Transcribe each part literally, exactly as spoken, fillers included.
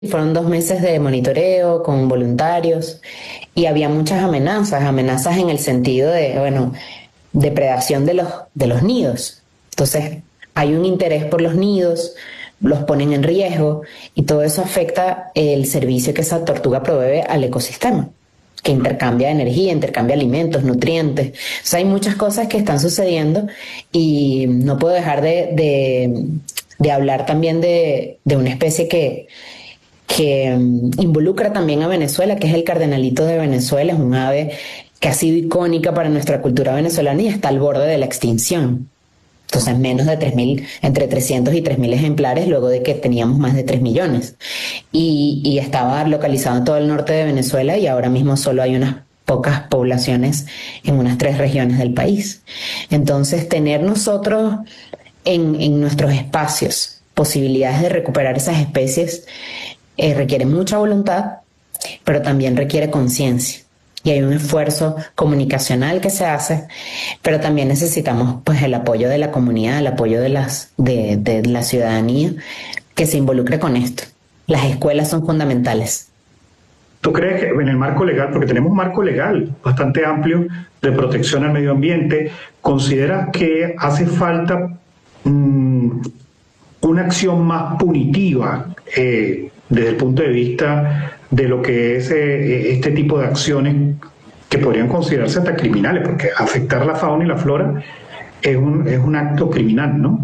Fueron dos meses de monitoreo con voluntarios y había muchas amenazas, amenazas en el sentido de, bueno, depredación de los, de los nidos. Entonces, hay un interés por los nidos, los ponen en riesgo y todo eso afecta el servicio que esa tortuga provee al ecosistema, que intercambia energía, intercambia alimentos, nutrientes. O sea, hay muchas cosas que están sucediendo y no puedo dejar de, de, de hablar también de, de una especie que que um, involucra también a Venezuela, que es el cardenalito de Venezuela, es un ave que ha sido icónica para nuestra cultura venezolana y está al borde de la extinción. Entonces, menos de tres mil, entre trescientos y tres mil ejemplares, luego de que teníamos más de tres millones. Y, y estaba localizado en todo el norte de Venezuela y ahora mismo solo hay unas pocas poblaciones en unas tres regiones del país. Entonces, tener nosotros en, en nuestros espacios posibilidades de recuperar esas especies eh, requiere mucha voluntad, pero también requiere conciencia. Y hay un esfuerzo comunicacional que se hace, pero también necesitamos pues el apoyo de la comunidad, el apoyo de, las, de, de la ciudadanía que se involucre con esto. Las escuelas son fundamentales. ¿Tú crees que en el marco legal, porque tenemos un marco legal bastante amplio de protección al medio ambiente, consideras que hace falta mmm, una acción más punitiva eh, desde el punto de vista de lo que es eh, este tipo de acciones que podrían considerarse hasta criminales, porque afectar la fauna y la flora es un, es un acto criminal, ¿no?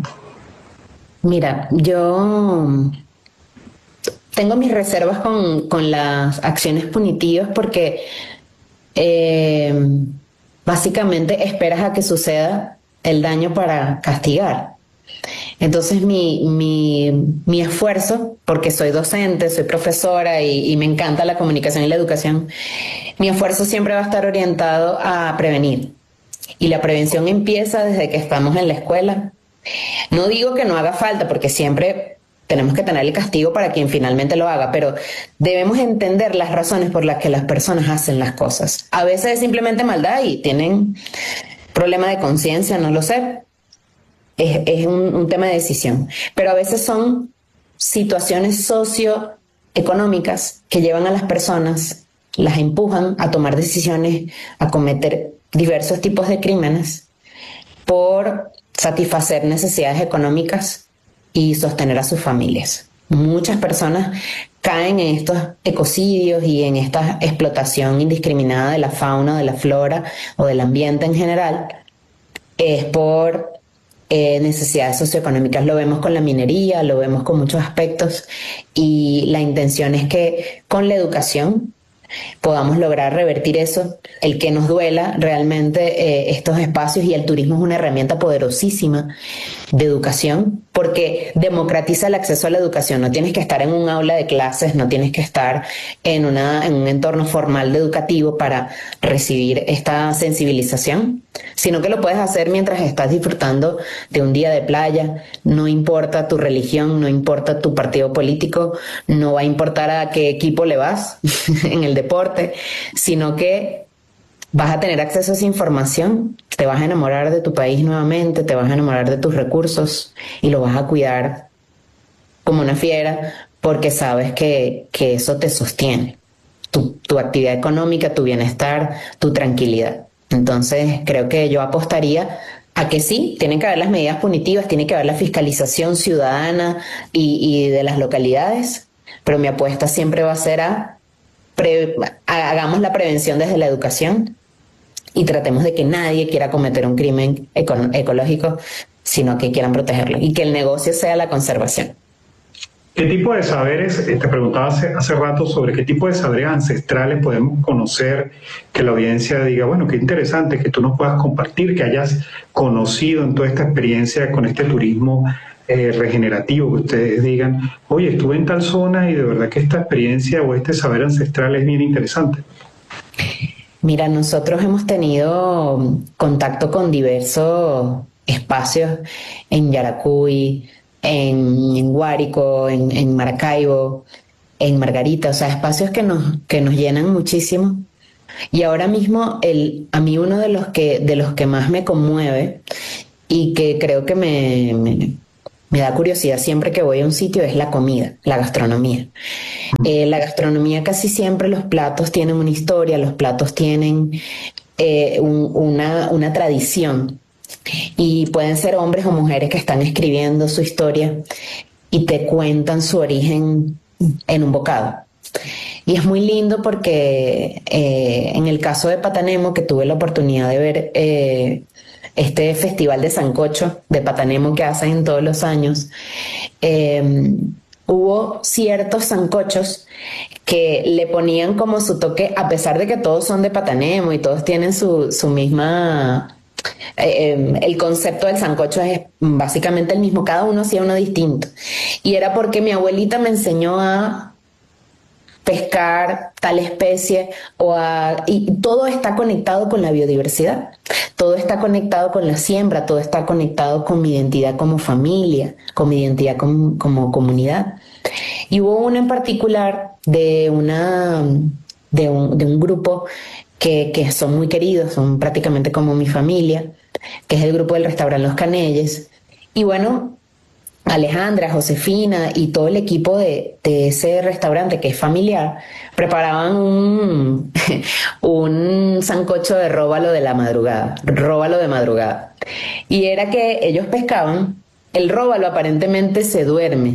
Mira, yo tengo mis reservas con, con las acciones punitivas porque eh, básicamente esperas a que suceda el daño para castigar. Entonces mi, mi, mi esfuerzo, porque soy docente, soy profesora y, y me encanta la comunicación y la educación, mi esfuerzo siempre va a estar orientado a prevenir. Y la prevención empieza desde que estamos en la escuela. No digo que no haga falta, porque siempre tenemos que tener el castigo para quien finalmente lo haga, pero debemos entender las razones por las que las personas hacen las cosas. A veces es simplemente maldad y tienen problema de conciencia, no lo sé. Es, es un, un tema de decisión. Pero a veces son situaciones socioeconómicas que llevan a las personas, las empujan a tomar decisiones, a cometer diversos tipos de crímenes por satisfacer necesidades económicas y sostener a sus familias. Muchas personas caen en estos ecocidios y en esta explotación indiscriminada de la fauna, de la flora o del ambiente en general, es por eh, necesidades socioeconómicas. Lo vemos con la minería, lo vemos con muchos aspectos y la intención es que con la educación podamos lograr revertir eso, el que nos duela realmente eh, estos espacios, y el turismo es una herramienta poderosísima de educación porque democratiza el acceso a la educación. No tienes que estar en un aula de clases, no tienes que estar en, una, en un entorno formal de educativo para recibir esta sensibilización, sino que lo puedes hacer mientras estás disfrutando de un día de playa. No importa tu religión, no importa tu partido político, no va a importar a qué equipo le vas en el deporte, sino que vas a tener acceso a esa información, te vas a enamorar de tu país nuevamente, te vas a enamorar de tus recursos y lo vas a cuidar como una fiera porque sabes que, que eso te sostiene, tu, tu actividad económica, tu bienestar, tu tranquilidad. Entonces creo que yo apostaría a que sí, tienen que haber las medidas punitivas, tiene que haber la fiscalización ciudadana y, y de las localidades, pero mi apuesta siempre va a ser a, pre, a hagamos la prevención desde la educación y tratemos de que nadie quiera cometer un crimen eco, ecológico, sino que quieran protegerlo y que el negocio sea la conservación. ¿Qué tipo de saberes, te preguntaba hace, hace rato sobre qué tipo de saberes ancestrales podemos conocer, que la audiencia diga, bueno, qué interesante que tú nos puedas compartir, que hayas conocido en toda esta experiencia con este turismo eh, regenerativo, que ustedes digan, oye, estuve en tal zona y de verdad que esta experiencia o este saber ancestral es bien interesante? Mira, nosotros hemos tenido contacto con diversos espacios en Yaracuy, en, en Guárico, en, en Maracaibo, en Margarita, o sea, espacios que nos, que nos llenan muchísimo. Y ahora mismo el, a mí uno de los que, de los que más me conmueve y que creo que me, me, me da curiosidad siempre que voy a un sitio es la comida, la gastronomía. Eh, la gastronomía casi siempre los platos tienen una historia, los platos tienen eh, un- una, una tradición y pueden ser hombres o mujeres que están escribiendo su historia y te cuentan su origen en un bocado. Y es muy lindo porque eh, en el caso de Patanemo, que tuve la oportunidad de ver eh, este festival de sancocho de Patanemo que hacen todos los años, eh, hubo ciertos sancochos que le ponían como su toque, a pesar de que todos son de Patanemo y todos tienen su, su misma... eh, eh, el concepto del sancocho es básicamente el mismo, cada uno hacía uno distinto. Y era porque mi abuelita me enseñó a pescar tal especie o a, y todo está conectado con la biodiversidad, todo está conectado con la siembra, todo está conectado con mi identidad como familia, con mi identidad como, como comunidad. Y hubo uno en particular de una de un, de un grupo que, que son muy queridos, son prácticamente como mi familia, que es el grupo del restaurante Los Canelles. Y bueno, Alejandra, Josefina y todo el equipo de, de ese restaurante que es familiar preparaban un, un sancocho de róbalo de la madrugada, róbalo de madrugada. Y era que ellos pescaban, el róbalo aparentemente se duerme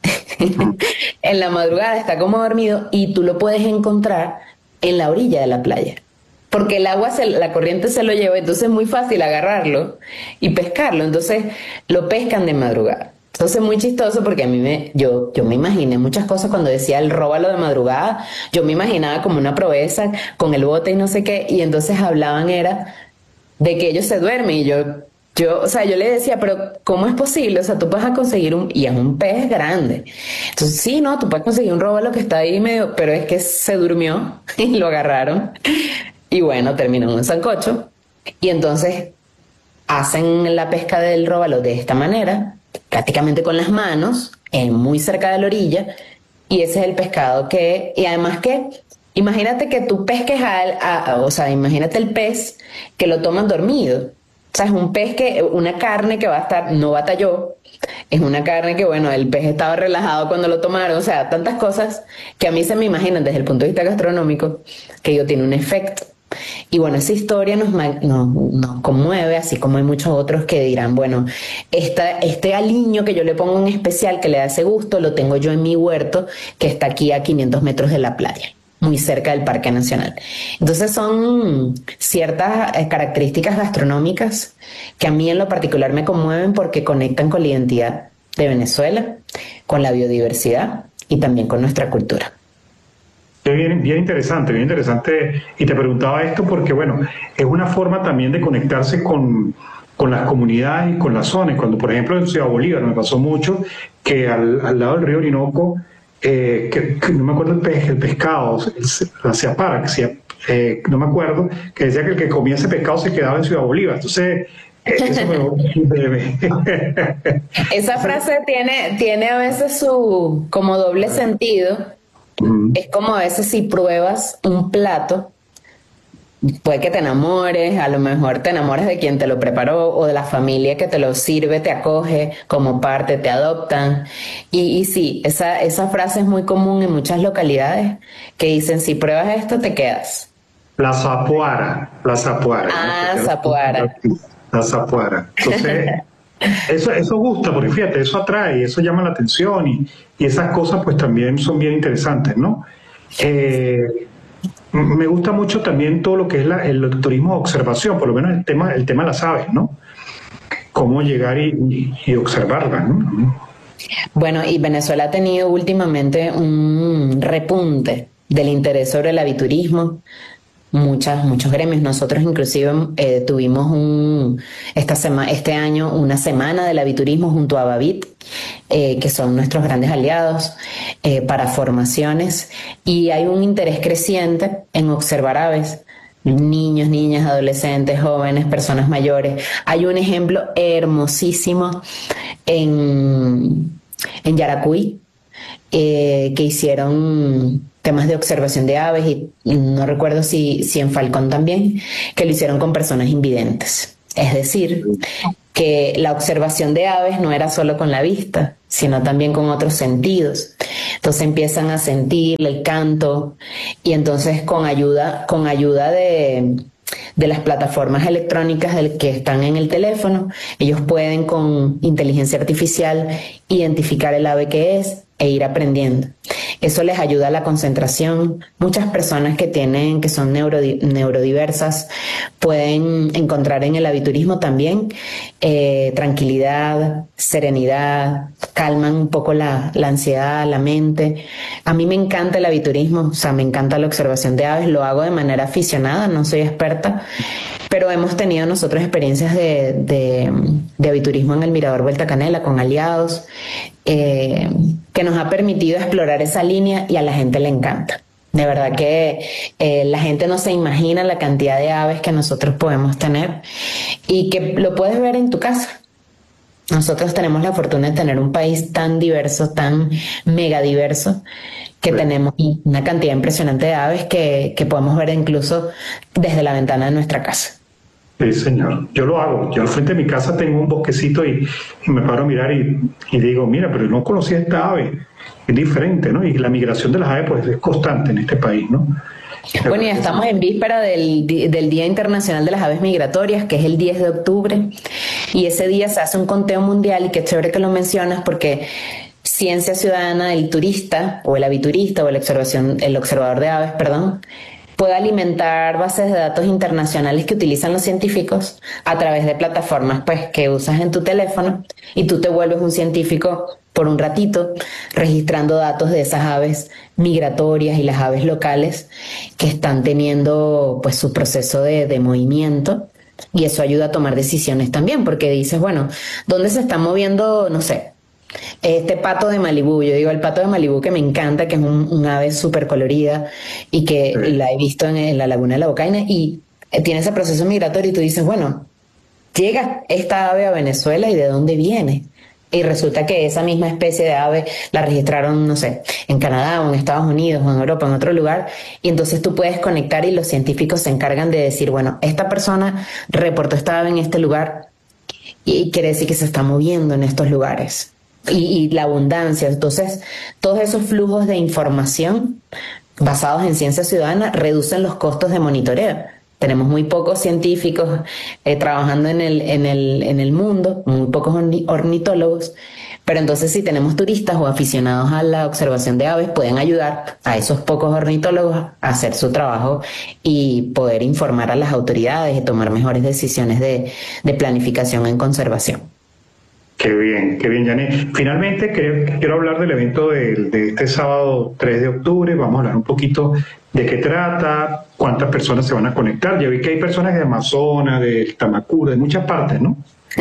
en la madrugada, está como dormido y tú lo puedes encontrar en la orilla de la playa. Porque el agua, se, la corriente se lo lleva, entonces es muy fácil agarrarlo y pescarlo. Entonces lo pescan de madrugada. Entonces muy chistoso porque a mí me, yo, yo me imaginé muchas cosas cuando decía el róbalo de madrugada. Yo me imaginaba como una proeza con el bote y no sé qué. Y entonces hablaban era de que ellos se duermen y yo, yo, o sea, yo le decía, pero ¿cómo es posible? O sea, tú vas a conseguir un, y es un pez grande. Entonces, sí, no, tú puedes conseguir un róbalo que está ahí medio, pero es que se durmió y lo agarraron. Y bueno, terminó en un sancocho. Y entonces hacen la pesca del róbalo de esta manera, prácticamente con las manos, eh, muy cerca de la orilla, y ese es el pescado que, y además que, imagínate que tú pesques a, a- a- o sea, imagínate el pez que lo toman dormido. O sea, es un pez que, una carne que va a estar, no batalló, es una carne que, bueno, el pez estaba relajado cuando lo tomaron, o sea, tantas cosas que a mí se me imaginan desde el punto de vista gastronómico, que ello tiene un efecto. Y bueno, esa historia nos, ma- nos, nos conmueve, así como hay muchos otros que dirán, bueno, esta, este aliño que yo le pongo en especial, que le da ese gusto, lo tengo yo en mi huerto, que está aquí a quinientos metros de la playa, muy cerca del Parque Nacional. Entonces son ciertas eh, características gastronómicas que a mí en lo particular me conmueven porque conectan con la identidad de Venezuela, con la biodiversidad y también con nuestra cultura. Bien, bien interesante, bien interesante. Y te preguntaba esto porque, bueno, es una forma también de conectarse con, con las comunidades y con las zonas. Cuando, por ejemplo, en Ciudad Bolívar me pasó mucho que al, al lado del río Orinoco, eh, que, que no me acuerdo el pez, el pescado, el- la ciapara, que se- eh, no me acuerdo, que decía que el que comía ese pescado se quedaba en Ciudad Bolívar. Entonces, eh, eso me... me- Esa frase tiene, tiene a veces su como doble sentido. Mm. Es como a veces si pruebas un plato, puede que te enamores, a lo mejor te enamores de quien te lo preparó o de la familia que te lo sirve, te acoge como parte, te adoptan. Y, y sí, esa, esa frase es muy común en muchas localidades que dicen, si pruebas esto, te quedas. La zapuara, la zapuara, ¿no? Te Ah, quedas con Zapuara. la zapuara. Entonces, eso, eso gusta, porque fíjate, eso atrae, eso llama la atención y, y esas cosas pues también son bien interesantes, ¿no? Eh, m- me gusta mucho también todo lo que es la- el turismo de observación, por lo menos el tema, el tema de las aves, ¿no? Cómo llegar y, y- y observarlas, ¿no? Bueno, y Venezuela ha tenido últimamente un repunte del interés sobre el aviturismo. Muchas, muchos gremios. Nosotros inclusive eh, tuvimos un, esta sema- este año una semana del aviturismo junto a Babit, eh, que son nuestros grandes aliados eh, para formaciones, y hay un interés creciente en observar aves. Niños, niñas, adolescentes, jóvenes, personas mayores. Hay un ejemplo hermosísimo en, en Yaracuy, eh, que hicieron temas de observación de aves y, y no recuerdo si, si en Falcón también, que lo hicieron con personas invidentes. Es decir, que la observación de aves no era solo con la vista, sino también con otros sentidos. Entonces empiezan a sentir el canto y entonces con ayuda, con ayuda de, de las plataformas electrónicas del que están en el teléfono, ellos pueden con inteligencia artificial identificar el ave que es e ir aprendiendo. Eso les ayuda a la concentración. Muchas personas que tienen, que son neurodi- neurodiversas, pueden encontrar en el aviturismo también eh, tranquilidad, serenidad, calman un poco la, la ansiedad, la mente. A mí me encanta el aviturismo, o sea, me encanta la observación de aves, lo hago de manera aficionada, no soy experta, pero hemos tenido nosotros experiencias de, de, de aviturismo en el Mirador Vuelta Canela con aliados, eh, que nos ha permitido explorar esa línea y a la gente le encanta. De verdad que eh, la gente no se imagina la cantidad de aves que nosotros podemos tener y que lo puedes ver en tu casa. Nosotros tenemos la fortuna de tener un país tan diverso, tan mega diverso, que Sí. tenemos una cantidad impresionante de aves que, que podemos ver incluso desde la ventana de nuestra casa. Sí, señor. Yo lo hago. Yo al frente de mi casa tengo un bosquecito y, y me paro a mirar y, y digo, mira, pero no conocía esta ave. Es diferente, ¿no? Y la migración de las aves pues, es constante en este país, ¿no? Bueno, ya estamos en víspera del, di- del Día Internacional de las Aves Migratorias, que es el diez de octubre, y ese día se hace un conteo mundial, y qué chévere que lo mencionas, porque ciencia ciudadana del turista, o el aviturista, o el, observación, el observador de aves, perdón, puede alimentar bases de datos internacionales que utilizan los científicos a través de plataformas pues, que usas en tu teléfono, y tú te vuelves un científico por un ratito, registrando datos de esas aves migratorias y las aves locales que están teniendo pues su proceso de, de movimiento, y eso ayuda a tomar decisiones también, porque dices, bueno, ¿dónde se está moviendo, no sé, este pato de Malibú? Yo digo el pato de Malibú, que me encanta, que es un, un ave súper colorida y que Sí. la he visto en, en la laguna de la Bocaina, y eh, tiene ese proceso migratorio, y tú dices, bueno, llega esta ave a Venezuela, ¿y de dónde viene? Y resulta que esa misma especie de ave la registraron, no sé, en Canadá o en Estados Unidos o en Europa, en otro lugar, y entonces tú puedes conectar y los científicos se encargan de decir, bueno, esta persona reportó esta ave en este lugar y quiere decir que se está moviendo en estos lugares. Y, y la abundancia, entonces todos esos flujos de información basados en ciencia ciudadana reducen los costos de monitoreo. Tenemos muy pocos científicos eh, trabajando en el, en, el, en el mundo, muy pocos orni- ornitólogos, pero entonces si tenemos turistas o aficionados a la observación de aves, pueden ayudar a esos pocos ornitólogos a hacer su trabajo y poder informar a las autoridades y tomar mejores decisiones de, de planificación en conservación. Qué bien, qué bien, Janet. Finalmente, quiero, quiero hablar del evento de, de este sábado tres de octubre. Vamos a hablar un poquito de qué trata, cuántas personas se van a conectar. Ya vi que hay personas de Amazonas, de Tamacuro, de muchas partes, ¿no?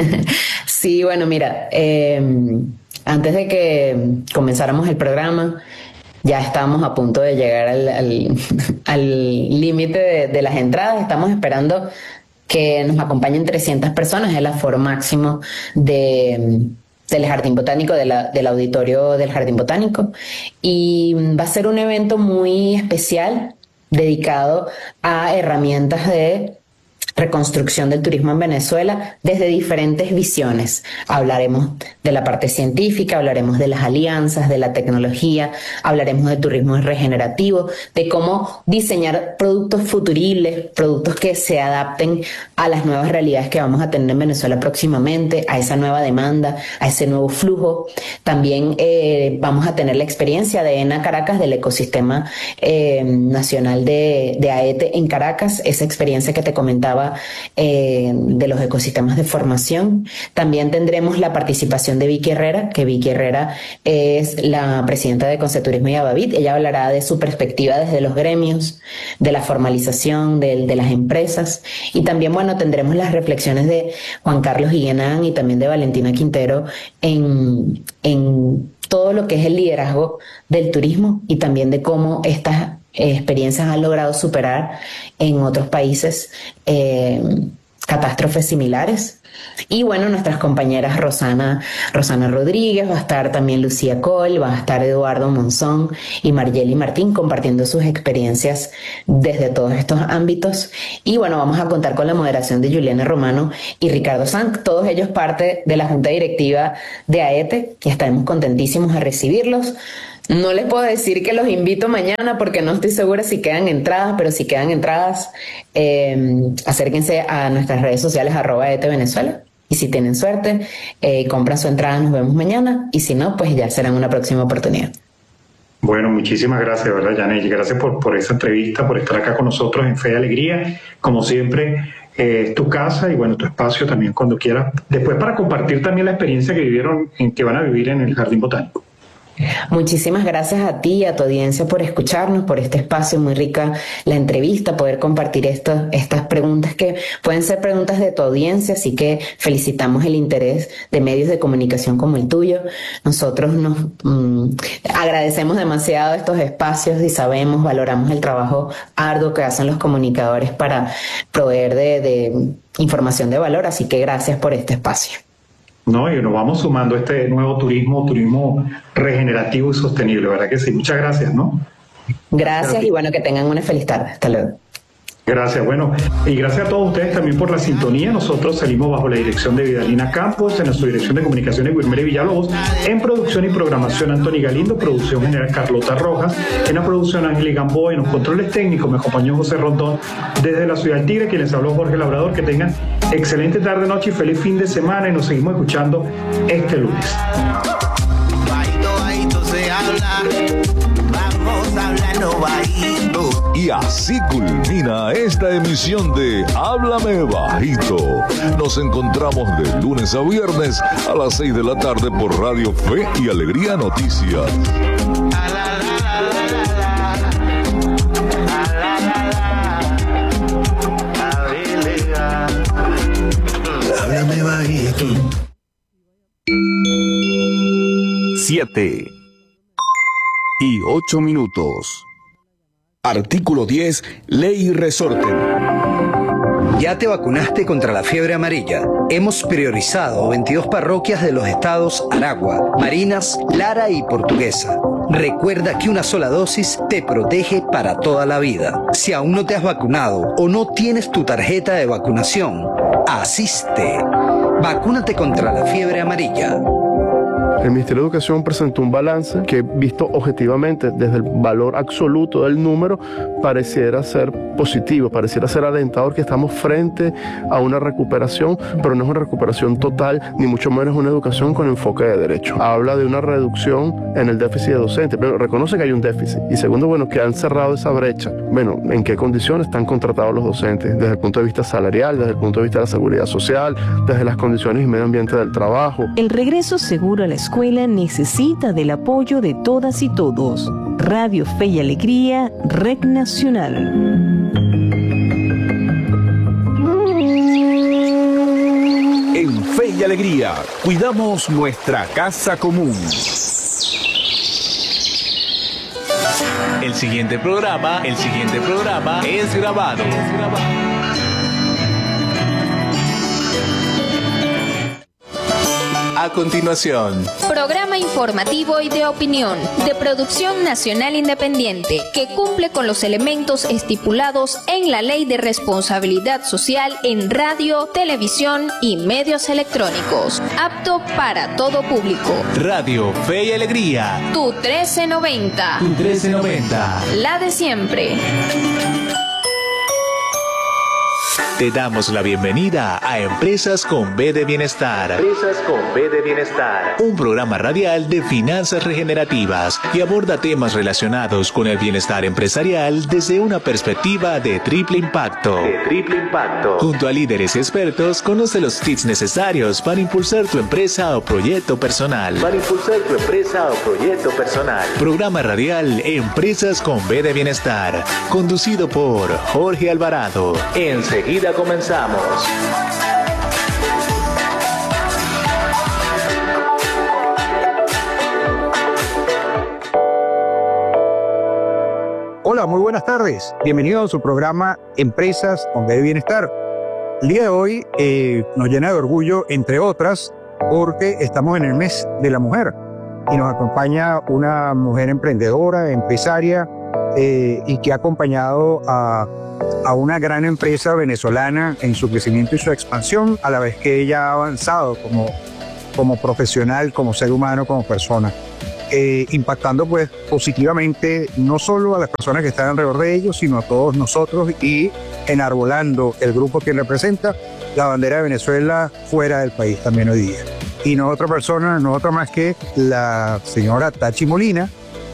Sí, bueno, mira, eh, antes de que comenzáramos el programa, ya estamos a punto de llegar al al- al límite de, de las entradas. Estamos esperando que nos acompañen trescientas personas, es el aforo máximo de, del Jardín Botánico, de la- del auditorio del Jardín Botánico. Y va a ser un evento muy especial dedicado a herramientas de reconstrucción del turismo en Venezuela desde diferentes visiones. Hablaremos de la parte científica, hablaremos de las alianzas, de la tecnología, hablaremos de turismo regenerativo, de cómo diseñar productos futuribles, productos que se adapten a las nuevas realidades que vamos a tener en Venezuela próximamente, a esa nueva demanda, a ese nuevo flujo. También eh, vamos a tener la experiencia de ENA Caracas, del ecosistema eh, nacional de, de AETE en Caracas, esa experiencia que te comentaba eh, de los ecosistemas de formación. También tendremos la participación de Vicky Herrera, que Vicky Herrera es la presidenta de Conceturismo y Abavit. Ella hablará de su perspectiva desde los gremios, de la formalización de, de las empresas, y también, bueno, tendremos las reflexiones de Juan Carlos Higuenán y también de Valentina Quintero en, en todo lo que es el liderazgo del turismo, y también de cómo estas eh, experiencias han logrado superar en otros países eh, catástrofes similares. Y bueno, nuestras compañeras Rosana, Rosana Rodríguez, va a estar también Lucía Col, va a estar Eduardo Monzón y Margeli Martín compartiendo sus experiencias desde todos estos ámbitos. Y bueno, vamos a contar con la moderación de Juliana Romano y Ricardo Sanz, todos ellos parte de la Junta Directiva de AETE, y estaremos contentísimos de recibirlos. No les puedo decir que los invito mañana porque no estoy segura si quedan entradas, pero si quedan entradas, eh, acérquense a nuestras redes sociales arroba AETE Venezuela, y si tienen suerte, eh, compran su entrada, nos vemos mañana, y si no, pues ya será en una próxima oportunidad. Bueno, muchísimas gracias, ¿verdad, Yanely? Gracias por, por esa entrevista, por estar acá con nosotros en Fe y Alegría. Como siempre, eh, tu casa y bueno, tu espacio también cuando quieras. Después para compartir también la experiencia que vivieron, en que van a vivir en el Jardín Botánico. Muchísimas gracias a ti y a tu audiencia por escucharnos, por este espacio, muy rica la entrevista, poder compartir esto, estas preguntas que pueden ser preguntas de tu audiencia, así que felicitamos el interés de medios de comunicación como el tuyo. Nosotros nos mmm, agradecemos demasiado estos espacios y sabemos, valoramos el trabajo arduo que hacen los comunicadores para proveer de, de información de valor, así que gracias por este espacio. No, y nos vamos sumando a este nuevo turismo, turismo regenerativo y sostenible, ¿verdad que sí? Muchas gracias, ¿no? Gracias, gracias. Y bueno, que tengan una feliz tarde. Hasta luego. Gracias, bueno, y gracias a todos ustedes también por la sintonía. Nosotros salimos bajo la dirección de Vidalina Campos, en nuestra dirección de comunicaciones Wilmer Villalobos, en producción y programación Anthony Galindo, producción general Carlota Rojas, en la producción Ángel Gamboa, en los controles técnicos me acompañó José Rondón desde la ciudad del Tigre, quien les habló Jorge Labrador. Que tengan excelente tarde, noche y feliz fin de semana, y nos seguimos escuchando este lunes. Y así culmina esta emisión de Háblame Bajito. Nos encontramos de lunes a viernes a las seis de la tarde por Radio Fe y Alegría Noticias. Háblame bajito. Siete y ocho minutos. Artículo diez, Ley Resorte. ¿Ya te vacunaste contra la fiebre amarilla? Hemos priorizado veintidós parroquias de los estados Aragua, Barinas, Lara y Portuguesa. Recuerda que una sola dosis te protege para toda la vida. Si aún no te has vacunado o no tienes tu tarjeta de vacunación, asiste. Vacúnate contra la fiebre amarilla. El Ministerio de Educación presentó un balance que, visto objetivamente desde el valor absoluto del número, pareciera ser positivo, pareciera ser alentador, que estamos frente a una recuperación, pero no es una recuperación total, ni mucho menos una educación con enfoque de derecho. Habla de una reducción en el déficit de docentes, pero reconoce que hay un déficit. Y segundo, bueno, que han cerrado esa brecha. Bueno, ¿en qué condiciones están contratados los docentes? Desde el punto de vista salarial, desde el punto de vista de la seguridad social, desde las condiciones y medio ambiente del trabajo. El regreso seguro a la escuela necesita del apoyo de todas y todos. Radio Fe y Alegría, Red Nacional. En Fe y Alegría, cuidamos nuestra casa común. El siguiente programa, el siguiente programa es grabado. Es grabado. A continuación, programa informativo y de opinión, de producción nacional independiente, que cumple con los elementos estipulados en la Ley de Responsabilidad Social en radio, televisión y medios electrónicos, apto para todo público. Radio Fe y Alegría. Tu trece noventa. Tu trece noventa. La de siempre. Te damos la bienvenida a Empresas con B de Bienestar. Empresas con B de Bienestar. Un programa radial de finanzas regenerativas que aborda temas relacionados con el bienestar empresarial desde una perspectiva de triple impacto. De triple impacto. Junto a líderes expertos, conoce los tips necesarios para impulsar tu empresa o proyecto personal. Para impulsar tu empresa o proyecto personal. Programa radial Empresas con B de Bienestar. Conducido por Jorge Alvarado. Enseguida comenzamos. Hola, muy buenas tardes. Bienvenidos a su programa Empresas con B de Bienestar. El día de hoy eh, nos llena de orgullo, entre otras, porque estamos en el mes de la mujer y nos acompaña una mujer emprendedora, empresaria eh, y que ha acompañado a, a una gran empresa venezolana en su crecimiento y su expansión, a la vez que ella ha avanzado como, como profesional, como ser humano, como persona. Eh, impactando pues positivamente no solo a las personas que están alrededor de ellos, sino a todos nosotros y enarbolando el grupo que representa la bandera de Venezuela fuera del país también hoy día. Y no otra persona, no otra más que la señora Tachi Molina,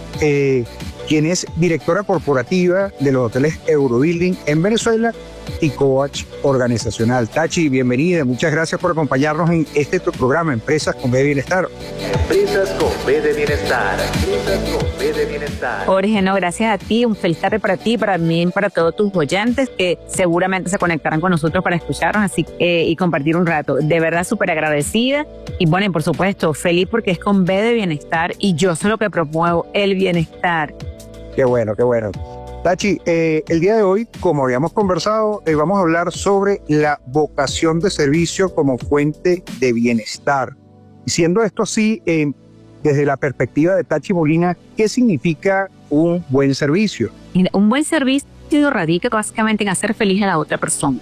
eh, quien es directora corporativa de los hoteles Eurobuilding en Venezuela y coach organizacional. Tachi, bienvenida, muchas gracias por acompañarnos en este tu programa, Empresas con B de Bienestar. Empresas con B de Bienestar. Empresas con B de Bienestar. Jorge, no, gracias a ti, un feliz tarde para ti, para mí, para todos tus oyentes que seguramente se conectarán con nosotros para escucharnos así eh, y compartir un rato. De verdad, súper agradecida y bueno, y por supuesto, feliz porque es con B de Bienestar y yo soy lo que promuevo, el bienestar. Qué bueno, qué bueno. Tachi, eh, el día de hoy, como habíamos conversado, eh, vamos a hablar sobre la vocación de servicio como fuente de bienestar. Y siendo esto así, eh, desde la perspectiva de Tachi Molina, ¿qué significa un buen servicio? Un buen servicio radica básicamente en hacer feliz a la otra persona.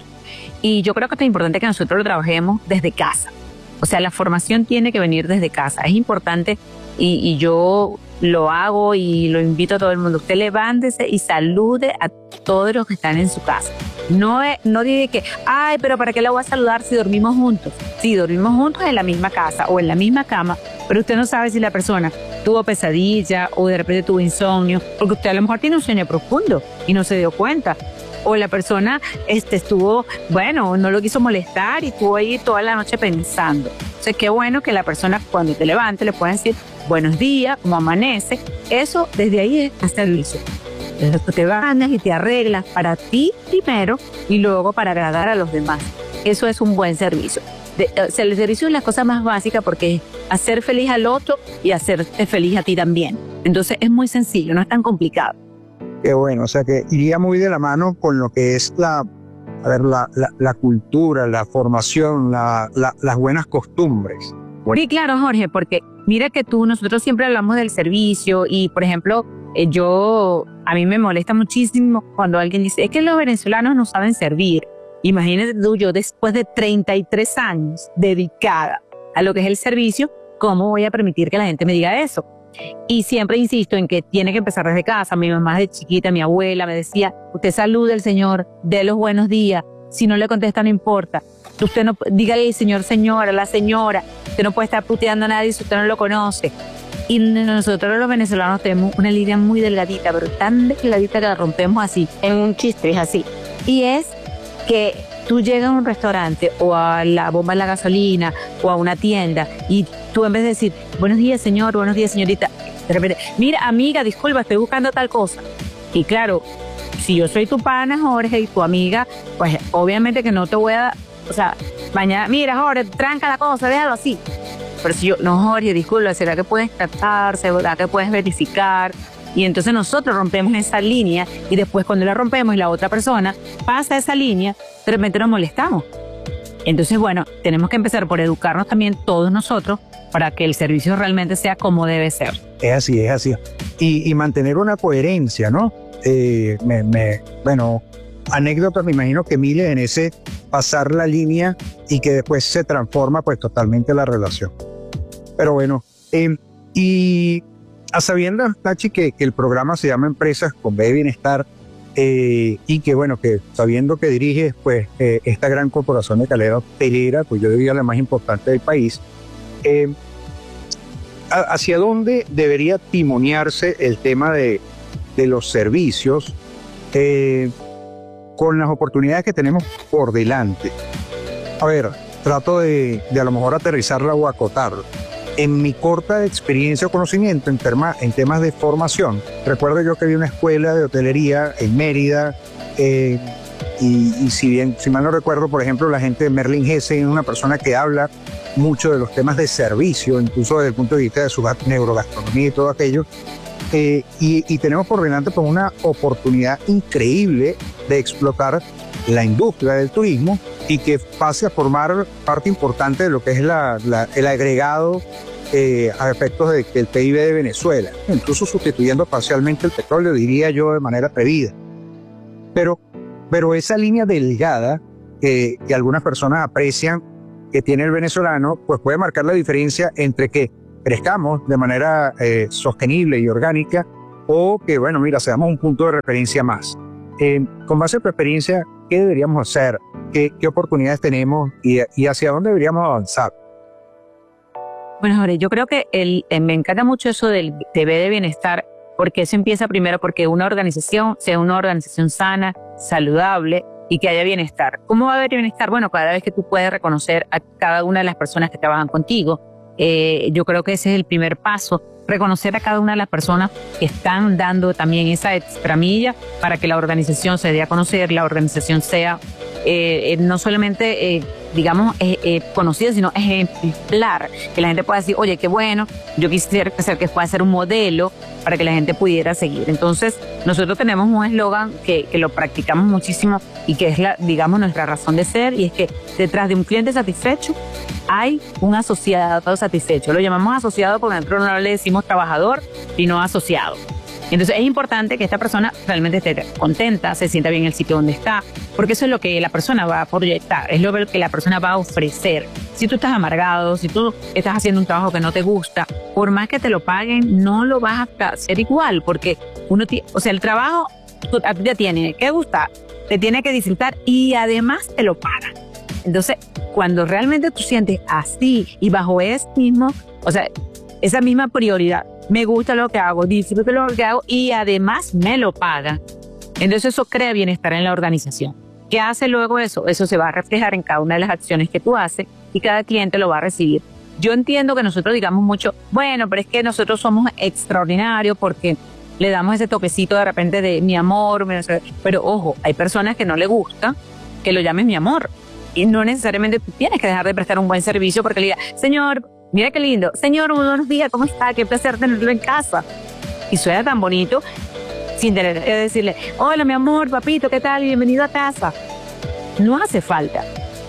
Y yo creo que es importante que nosotros lo trabajemos desde casa. O sea, la formación tiene que venir desde casa. Es importante y, y yo lo hago y lo invito a todo el mundo. Usted levántese y salude a todos los que están en su casa. No, es, no diga que, ay, pero ¿para qué la voy a saludar si dormimos juntos? Sí, dormimos juntos en la misma casa o en la misma cama, pero usted no sabe si la persona tuvo pesadilla o de repente tuvo insomnio, porque usted a lo mejor tiene un sueño profundo y no se dio cuenta. O la persona este, estuvo, bueno, no lo quiso molestar y estuvo ahí toda la noche pensando. O sea, qué bueno que la persona cuando te levante le pueda decir buenos días, cómo amanece. Eso desde ahí es hasta el servicio. Entonces te bañas y te arreglas para ti primero y luego para agradar a los demás. Eso es un buen servicio. De, o sea, el servicio es la cosa más básica porque es hacer feliz al otro y hacerte feliz a ti también. Entonces es muy sencillo, no es tan complicado. Qué bueno, o sea que iría muy de la mano con lo que es la, a ver, la, la, la cultura, la formación, la, la, las buenas costumbres. Sí, claro, Jorge, porque mira que tú, nosotros siempre hablamos del servicio y, por ejemplo, eh, yo, a mí me molesta muchísimo cuando alguien dice, es que los venezolanos no saben servir. Imagínate tú, yo después de treinta y tres años dedicada a lo que es el servicio, ¿cómo voy a permitir que la gente me diga eso? Y siempre insisto en que tiene que empezar desde casa. Mi mamá de chiquita, mi abuela me decía, usted salude al señor, dé los buenos días, si no le contesta no importa. Usted no, dígale señor, señora, la señora, usted no puede estar puteando a nadie si usted no lo conoce. Y nosotros los venezolanos tenemos una línea muy delgadita, pero tan delgadita que la rompemos así, en un chiste, es así. Y es que tú llegas a un restaurante o a la bomba de la gasolina o a una tienda y tú en vez de decir, buenos días señor, buenos días señorita, de repente, mira amiga, disculpa, estoy buscando tal cosa. Y claro, si yo soy tu pana, Jorge, y tu amiga, pues obviamente que no te voy a, o sea, mañana, mira Jorge, tranca la cosa, déjalo así. Pero si yo, no Jorge, disculpa, ¿será que puedes tratar? ¿Será que puedes verificar? Y entonces nosotros rompemos esa línea y después cuando la rompemos y la otra persona pasa esa línea, de repente nos molestamos. Entonces, bueno, tenemos que empezar por educarnos también todos nosotros para que el servicio realmente sea como debe ser. Es así, es así. Y, y mantener una coherencia, ¿no? Eh, me, me, bueno, anécdotas, me imagino que miles en ese pasar la línea y que después se transforma pues totalmente la relación. Pero bueno, eh, y a sabiendas, Tachi, que, que el programa se llama Empresas con B de Bienestar eh, y que bueno, que sabiendo que diriges pues eh, esta gran corporación de calidad hotelera, pues yo diría la más importante del país, eh, ¿hacia dónde debería timonearse el tema de, de los servicios eh, con las oportunidades que tenemos por delante? A ver, trato de, de a lo mejor aterrizarla o acotarla. En mi corta experiencia o conocimiento en, terma, en temas de formación, recuerdo yo que había una escuela de hotelería en Mérida, eh, y, y si bien, si mal no recuerdo, por ejemplo, la gente de Merlin Hesse es una persona que habla mucho de los temas de servicio, incluso desde el punto de vista de su neurogastronomía y todo aquello, eh, y, y tenemos por delante pues, una oportunidad increíble de explotar la industria del turismo y que pase a formar parte importante de lo que es la, la, el agregado eh, a efectos de, del P I B de Venezuela, incluso sustituyendo parcialmente el petróleo, diría yo de manera atrevida. Pero, pero esa línea delgada que, que algunas personas aprecian que tiene el venezolano, pues puede marcar la diferencia entre que crezcamos de manera eh, sostenible y orgánica o que, bueno, mira, seamos un punto de referencia más. Eh, con base a tu experiencia, ¿qué deberíamos hacer? ¿Qué, qué oportunidades tenemos y, y hacia dónde deberíamos avanzar? Bueno, Jorge, yo creo que el, eh, me encanta mucho eso del T V de bienestar, porque eso empieza primero porque una organización sea una organización sana, saludable y que haya bienestar. ¿Cómo va a haber bienestar? Bueno, cada vez que tú puedes reconocer a cada una de las personas que trabajan contigo, eh, yo creo que ese es el primer paso, reconocer a cada una de las personas que están dando también esa extramilla para que la organización se dé a conocer, la organización sea eh, no solamente, eh, digamos, eh, eh, conocida, sino ejemplar, que la gente pueda decir, oye, qué bueno, yo quisiera hacer que pueda ser un modelo para que la gente pudiera seguir. Entonces, nosotros tenemos un eslogan que, que lo practicamos muchísimo y que es, la, digamos, nuestra razón de ser, y es que detrás de un cliente satisfecho hay un asociado satisfecho. Lo llamamos asociado porque nosotros no le decimos trabajador, sino asociado. Entonces es importante que esta persona realmente esté contenta, se sienta bien en el sitio donde está, porque eso es lo que la persona va a proyectar, es lo que la persona va a ofrecer. Si tú estás amargado, si tú estás haciendo un trabajo que no te gusta, por más que te lo paguen, no lo vas a hacer igual, porque uno, o sea, el trabajo a ti te tiene que gustar, te tiene que disfrutar y además te lo pagan. Entonces, cuando realmente tú sientes así y bajo ese mismo, o sea, esa misma prioridad, me gusta lo que hago, disfruto lo que hago y además me lo pagan, entonces eso crea bienestar en la organización. ¿Qué hace luego eso? Eso se va a reflejar en cada una de las acciones que tú haces y cada cliente lo va a recibir. Yo entiendo que nosotros digamos mucho, bueno, pero es que nosotros somos extraordinarios porque le damos ese toquecito de repente de mi amor, pero ojo, hay personas que no le gusta que lo llames mi amor. Y no necesariamente tú tienes que dejar de prestar un buen servicio porque le diga, señor, mira qué lindo, señor, buenos días, ¿cómo está? Qué placer tenerlo en casa. Y suena tan bonito sin tener que decirle, hola, mi amor, papito, ¿qué tal? Bienvenido a casa. No hace falta.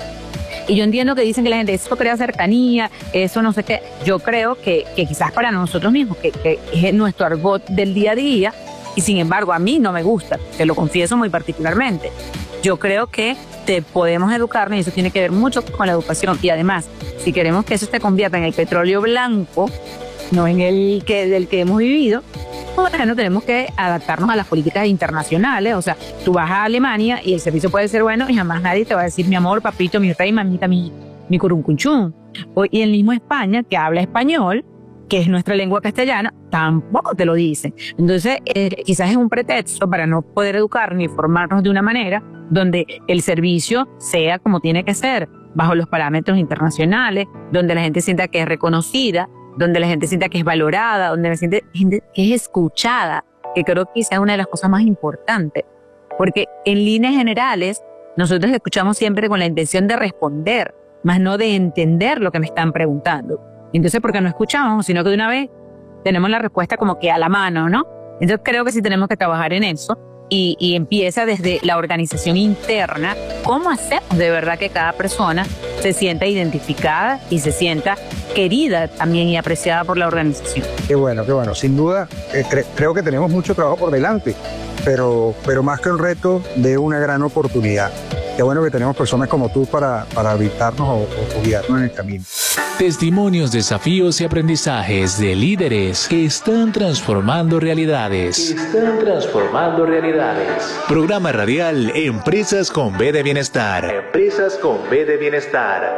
Y yo entiendo que dicen que la gente, eso crea cercanía, eso no sé qué. Yo creo que, que quizás para nosotros mismos, que, que es nuestro argot del día a día, y sin embargo a mí no me gusta, te lo confieso muy particularmente. Yo creo que te podemos educarnos y eso tiene que ver mucho con la educación. Y además, si queremos que eso se convierta en el petróleo blanco, no en el que, del que hemos vivido, bueno, tenemos que adaptarnos a las políticas internacionales. O sea, tú vas a Alemania y el servicio puede ser bueno y jamás nadie te va a decir mi amor, papito, mi rey, mamita, mi, mi curuncuchún. Y el mismo España, que habla español, que es nuestra lengua castellana, tampoco te lo dicen. Entonces, eh, quizás es un pretexto para no poder educarnos ni formarnos de una manera donde el servicio sea como tiene que ser, bajo los parámetros internacionales, donde la gente sienta que es reconocida, donde la gente sienta que es valorada, donde la gente, gente que es escuchada, que creo que quizás es una de las cosas más importantes. Porque en líneas generales, nosotros escuchamos siempre con la intención de responder, más no de entender lo que me están preguntando. Entonces, porque no escuchamos, sino que de una vez tenemos la respuesta como que a la mano, ¿no? Entonces, creo que sí tenemos que trabajar en eso y, y empieza desde la organización interna. ¿Cómo hacemos de verdad que cada persona se sienta identificada y se sienta querida también y apreciada por la organización? Qué bueno, qué bueno. Sin duda, eh, cre- creo que tenemos mucho trabajo por delante, pero, pero más que un reto, de una gran oportunidad. Qué bueno que tenemos personas como tú para, para habitarnos o, o guiarnos en el camino. Testimonios, desafíos y aprendizajes de líderes que están transformando realidades. Que están transformando realidades. Programa radial Empresas con B de Bienestar. Empresas con B de Bienestar.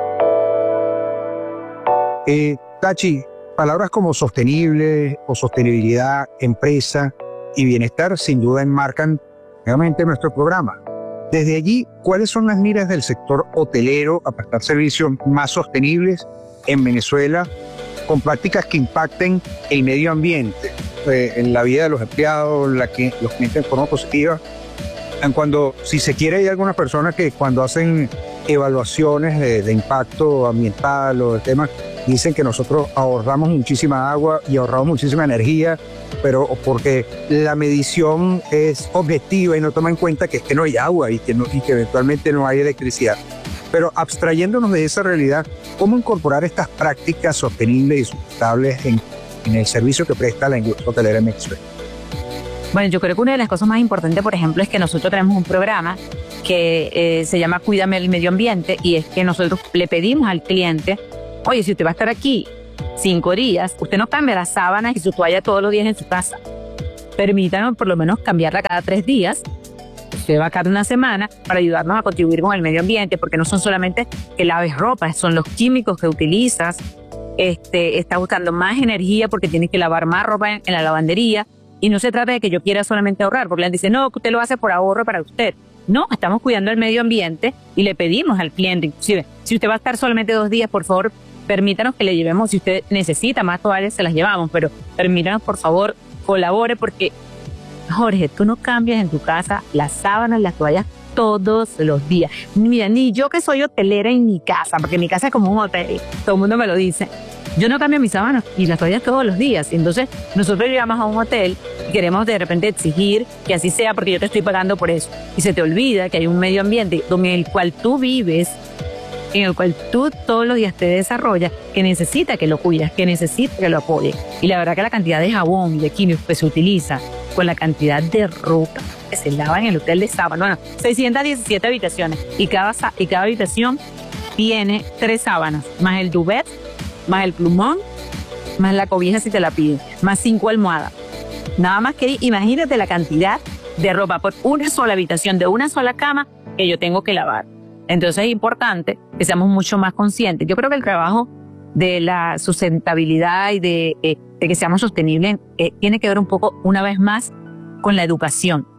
Eh, Tachi, palabras como sostenible o sostenibilidad, empresa y bienestar sin duda enmarcan realmente nuestro programa. Desde allí, ¿cuáles son las miras del sector hotelero a prestar servicios más sostenibles en Venezuela, con prácticas que impacten el medio ambiente, eh, en la vida de los empleados, la que, los clientes de forma positiva? En cuando, si se quiere, hay algunas personas que cuando hacen evaluaciones de, de impacto ambiental o de temas, dicen que nosotros ahorramos muchísima agua y ahorramos muchísima energía, pero porque la medición es objetiva y no toma en cuenta que, que no hay agua y que, no, y que eventualmente no hay electricidad. Pero abstrayéndonos de esa realidad, ¿cómo incorporar estas prácticas sostenibles y sustentables en, en el servicio que presta la industria hotelera en Venezuela? Bueno, yo creo que una de las cosas más importantes, por ejemplo, es que nosotros tenemos un programa que eh, se llama Cuídame el Medio Ambiente, y es que nosotros le pedimos al cliente, oye, si usted va a estar aquí cinco días, usted no cambia las sábanas y su toalla todos los días en su casa. Permítanos por lo menos cambiarla cada tres días. Usted va cada una semana para ayudarnos a contribuir con el medio ambiente, porque no son solamente que laves ropa, son los químicos que utilizas. Este, está buscando más energía porque tiene que lavar más ropa en, en la lavandería. Y no se trata de que yo quiera solamente ahorrar, porque le dice, no, que usted lo hace por ahorro para usted. No, estamos cuidando el medio ambiente y le pedimos al cliente, inclusive, si usted va a estar solamente dos días, por favor, permítanos que le llevemos. Si usted necesita más toallas, se las llevamos, pero permítanos, por favor, colabore, porque, Jorge, tú no cambias en tu casa las sábanas, las toallas todos los días. Mira, ni yo que soy hotelera en mi casa, porque mi casa es como un hotel, todo el mundo me lo dice. Yo no cambio mis sábanas y las toallas todos los días. Entonces, nosotros llegamos a un hotel y queremos de repente exigir que así sea porque yo te estoy pagando por eso. Y se te olvida que hay un medio ambiente en el cual tú vives, en el cual tú todos los días te desarrollas, que necesita que lo cuidas, que necesita que lo apoyes. Y la verdad que la cantidad de jabón y de químicos que se utiliza con la cantidad de ropa que se lava en el hotel de sábanas, bueno, seiscientas diecisiete habitaciones, y cada, y cada habitación tiene tres sábanas, más el duvet, más el plumón, más la cobija si te la piden, más cinco almohadas. Nada más que imagínate la cantidad de ropa por una sola habitación, de una sola cama, que yo tengo que lavar. Entonces es importante que seamos mucho más conscientes. Yo creo que el trabajo de la sustentabilidad y de, eh, de que seamos sostenibles eh, tiene que ver un poco, una vez más, con la educación.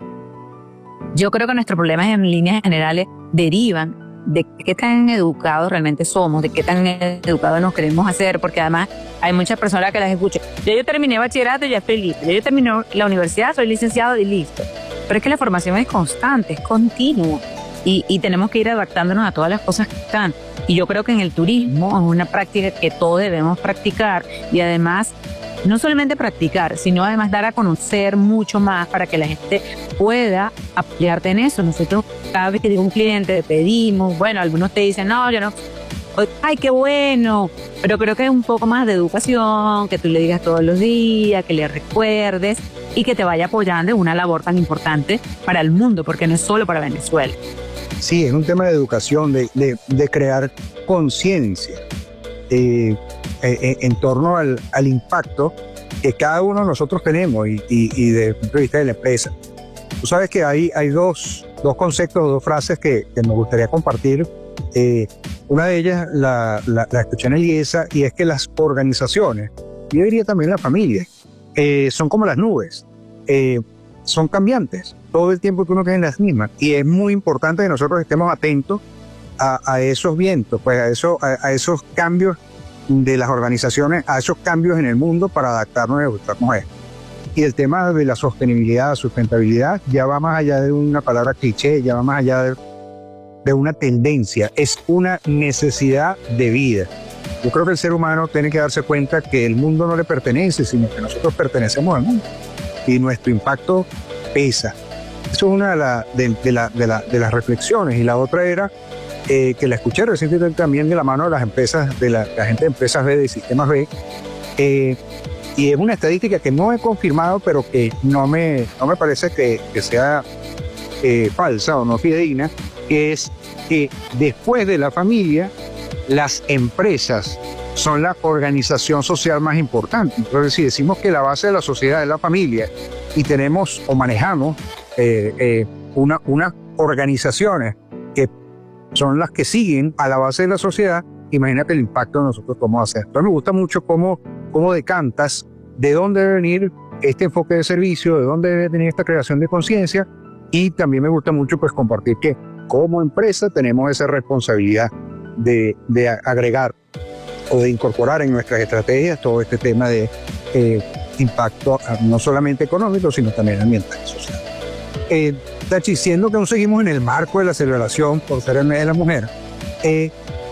Yo creo que nuestros problemas en líneas generales derivan de qué tan educados realmente somos, de qué tan educados nos queremos hacer, porque además hay muchas personas que las escuchan. Ya yo terminé bachillerato y ya estoy listo. Ya yo terminé la universidad, soy licenciado y listo. Pero es que la formación es constante, es continua. Y, y tenemos que ir adaptándonos a todas las cosas que están. Y yo creo que en el turismo es una práctica que todos debemos practicar, y además no solamente practicar, sino además dar a conocer mucho más para que la gente pueda apoyarte en eso. Nosotros cada vez que llega un cliente le pedimos, bueno, algunos te dicen, no, yo no, ay, qué bueno, pero creo que es un poco más de educación, que tú le digas todos los días, que le recuerdes y que te vaya apoyando en una labor tan importante para el mundo, porque no es solo para Venezuela. Sí, es un tema de educación, de, de, de crear conciencia eh, eh, en torno al, al impacto que cada uno de nosotros tenemos y, y, y desde el punto de vista de la empresa. Tú sabes que hay, hay dos, dos conceptos, dos frases que, que me gustaría compartir. Eh, una de ellas la, la, la escuché en el IESA, y es que las organizaciones, yo diría también la familia, eh, son como las nubes, eh, son cambiantes. Todo el tiempo tú no tienes las mismas, y es muy importante que nosotros estemos atentos a, a esos vientos, pues a, eso, a, a esos cambios de las organizaciones, a esos cambios en el mundo para adaptarnos y ajustarnos a esto. Y el tema de la sostenibilidad, sustentabilidad, ya va más allá de una palabra cliché, ya va más allá de, de una tendencia, es una necesidad de vida. Yo creo que el ser humano tiene que darse cuenta que el mundo no le pertenece, sino que nosotros pertenecemos al mundo, y nuestro impacto pesa. Eso es una de, la, de, de, la, de, la, de las reflexiones. Y la otra era eh, que la escuché recientemente también de la mano de las empresas, de la, la gente de Empresas B, de Sistemas B, eh, y es una estadística que no he confirmado, pero que no me, no me parece que, que sea eh, falsa o no fidedigna, que es que después de la familia, las empresas son la organización social más importante. Entonces, si decimos que la base de la sociedad es la familia y tenemos o manejamos eh, eh, una, unas organizaciones que son las que siguen a la base de la sociedad, imagínate el impacto de nosotros cómo hacer. Entonces me gusta mucho cómo, cómo decantas de dónde debe venir este enfoque de servicio, de dónde debe venir esta creación de conciencia, y también me gusta mucho pues compartir que como empresa tenemos esa responsabilidad de, de agregar o de incorporar en nuestras estrategias todo este tema de eh, impacto no solamente económico, sino también ambiental y social. Eh, Tachi, siendo que aún seguimos en el marco de la celebración por ser el mes de la mujer, eh,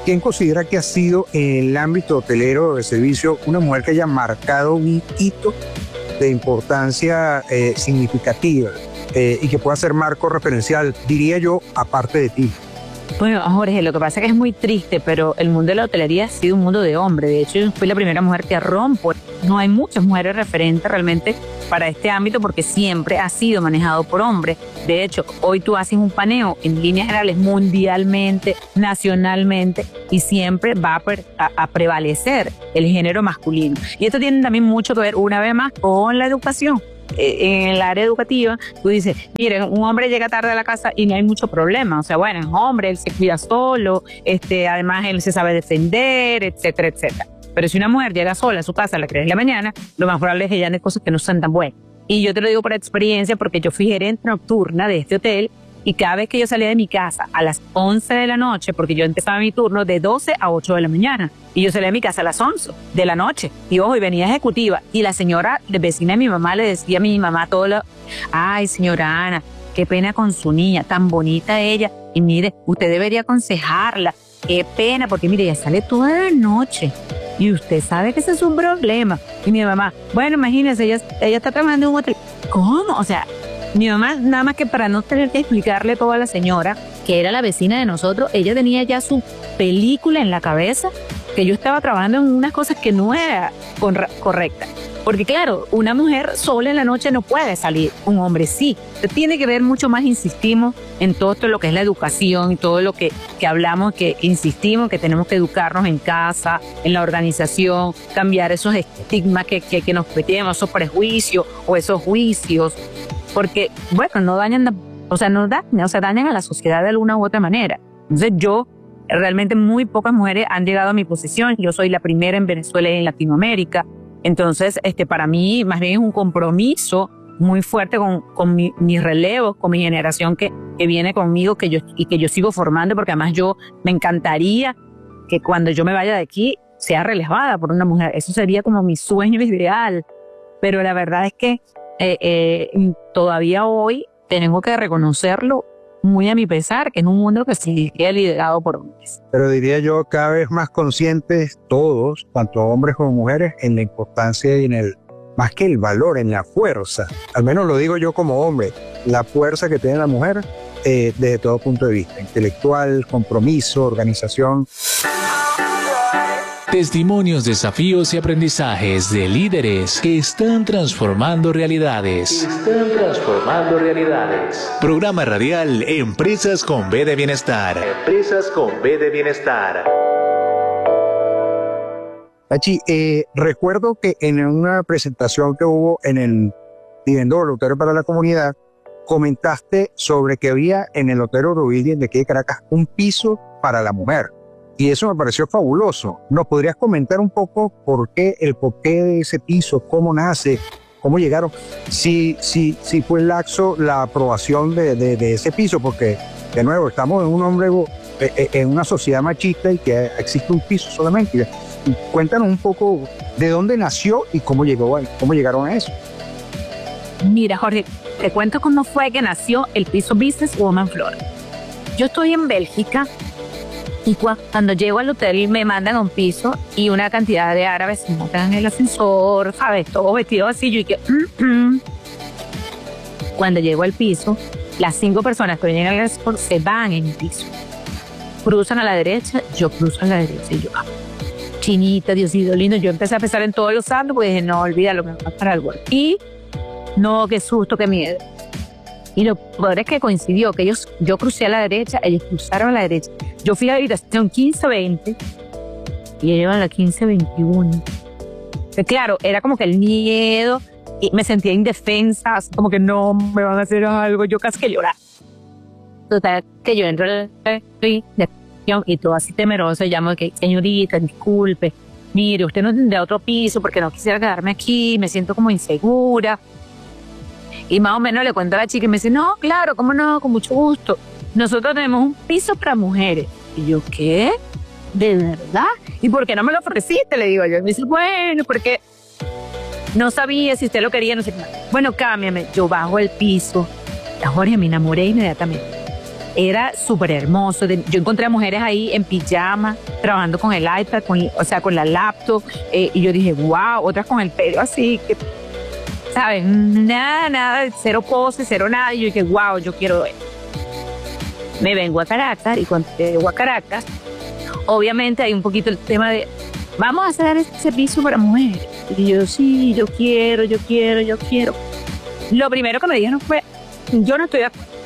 ¿quién considera que ha sido en el ámbito hotelero de servicio una mujer que haya marcado un hito de importancia eh, significativa eh, y que pueda ser marco referencial, diría yo, aparte de ti? Bueno, Jorge, lo que pasa es que es muy triste, pero el mundo de la hotelería ha sido un mundo de hombres. De hecho, yo fui la primera mujer que rompo. No hay muchas mujeres referentes realmente para este ámbito porque siempre ha sido manejado por hombres. De hecho, hoy tú haces un paneo en líneas generales mundialmente, nacionalmente, y siempre va a, pre a, a prevalecer el género masculino. Y esto tiene también mucho que ver, una vez más, con la educación. En el área educativa, tú dices, mire, un hombre llega tarde a la casa y no hay mucho problema. O sea, bueno, es hombre, él se cuida solo, este, además él se sabe defender, etcétera, etcétera. Pero si una mujer llega sola a su casa a las tres de la mañana, lo más probable es que ella haga cosas que no son tan buenas. Y yo te lo digo por experiencia porque yo fui gerente nocturna de este hotel y cada vez que yo salía de mi casa a las once de la noche, porque yo empezaba mi turno de doce a ocho de la mañana, y yo salía de mi casa a las once de la noche, y ojo, y venía ejecutiva, y la señora de vecina de mi mamá le decía a mi mamá todo lo, ay, señora Ana, qué pena con su niña, tan bonita ella, y mire, usted debería aconsejarla, qué pena, porque mire, ella sale toda la noche, y usted sabe que ese es un problema. Y mi mamá, bueno, imagínese, ella, ella está trabajando en un hotel. ¿Cómo? O sea, mi mamá, nada más que para no tener que explicarle todo a la señora, que era la vecina de nosotros, ella tenía ya su película en la cabeza, que yo estaba trabajando en unas cosas que no era correctas. Porque claro, una mujer sola en la noche no puede salir, un hombre sí. Tiene que ver mucho más, insistimos, en todo esto lo que es la educación y todo lo que, que hablamos, que insistimos que tenemos que educarnos en casa, en la organización, cambiar esos estigmas que, que, que nos metemos, esos prejuicios o esos juicios. Porque, bueno, no dañan, o sea, no dañan, o sea, dañan a la sociedad de alguna u otra manera. Entonces yo, realmente muy pocas mujeres han llegado a mi posición. Yo soy la primera en Venezuela y en Latinoamérica. Entonces, este, para mí, más bien es un compromiso muy fuerte con, con mi, mis relevos, con mi generación que, que viene conmigo que yo, y que yo sigo formando, porque además yo me encantaría que cuando yo me vaya de aquí sea relevada por una mujer. Eso sería como mi sueño ideal. Pero la verdad es que eh, eh, todavía hoy tengo que reconocerlo muy a mi pesar, que en un mundo que sigue liderado por hombres. Pero diría yo, cada vez más conscientes todos, tanto hombres como mujeres, en la importancia y en el, más que el valor, en la fuerza. Al menos lo digo yo como hombre, la fuerza que tiene la mujer eh, desde todo punto de vista, intelectual, compromiso, organización. Testimonios, desafíos y aprendizajes de líderes que están transformando realidades. Están transformando realidades. Programa radial Empresas con B de Bienestar. Empresas con B de Bienestar. Pachi, eh, recuerdo que en una presentación que hubo en el Viviendo Voluntario para la Comunidad, comentaste sobre que había en el Hotel Orobilien de aquí de Caracas un piso para la mujer. Y eso me pareció fabuloso. ¿Nos podrías comentar un poco por qué, el porqué de ese piso, cómo nace, cómo llegaron? Si, si, si fue laxo la aprobación de, de, de ese piso, porque, de nuevo, estamos en un hombre, en una sociedad machista y que existe un piso solamente. Cuéntanos un poco de dónde nació y cómo, llegó, cómo llegaron a eso. Mira, Jorge, te cuento cómo fue que nació el piso Business Woman Flor. Yo estoy en Bélgica. Y cuando llego al hotel me mandan a un piso y una cantidad de árabes se montan en el ascensor, ¿sabes? Todo vestido así. Yo y que... Mm, mm. Cuando llego al piso, las cinco personas que vienen al ascensor se van en el piso. Cruzan a la derecha, yo cruzo a la derecha y yo... Chinita, Diosito lindo. Yo empecé a pensar en todos los santos, pues dije, no, olvídalo, me va a pasar algo. Y no, qué susto, qué miedo. Y lo peor es que coincidió, que ellos, yo crucé a la derecha, ellos cruzaron a la derecha. Yo fui a la habitación quince veinte y ellos iban a la quince veintiuno. Que claro, era como que el miedo y me sentía indefensa, así como que no me van a hacer algo, yo casi que llorar. Total, que yo entro a la habitación y todo así temeroso, llamo que señorita, disculpe, mire, usted no tendrá otro piso porque no quisiera quedarme aquí, me siento como insegura. Y más o menos le cuento a la chica y me dice, no, claro, cómo no, con mucho gusto. Nosotros tenemos un piso para mujeres. Y yo, ¿qué? ¿De verdad? ¿Y por qué no me lo ofreciste? Le digo yo. Y me dice, bueno, porque no sabía si usted lo quería, no sé qué. Bueno, cámbiame. Yo bajo el piso. A Jorge me enamoré inmediatamente. era súper hermoso. De- Yo encontré a mujeres ahí en pijama, trabajando con el iPad, con, o sea, con la laptop, eh, y yo dije, wow, otras con el pelo así, que, ¿sabes? Nada, nada, cero pose, cero nada. Y yo dije, wow, yo quiero ver. Me vengo a Caracas, y cuando llego a Caracas, obviamente hay un poquito el tema de, vamos a hacer este servicio para mujeres. Y yo, sí, yo quiero, yo quiero, yo quiero. Lo primero que me dijeron fue, yo no estoy de acuerdo.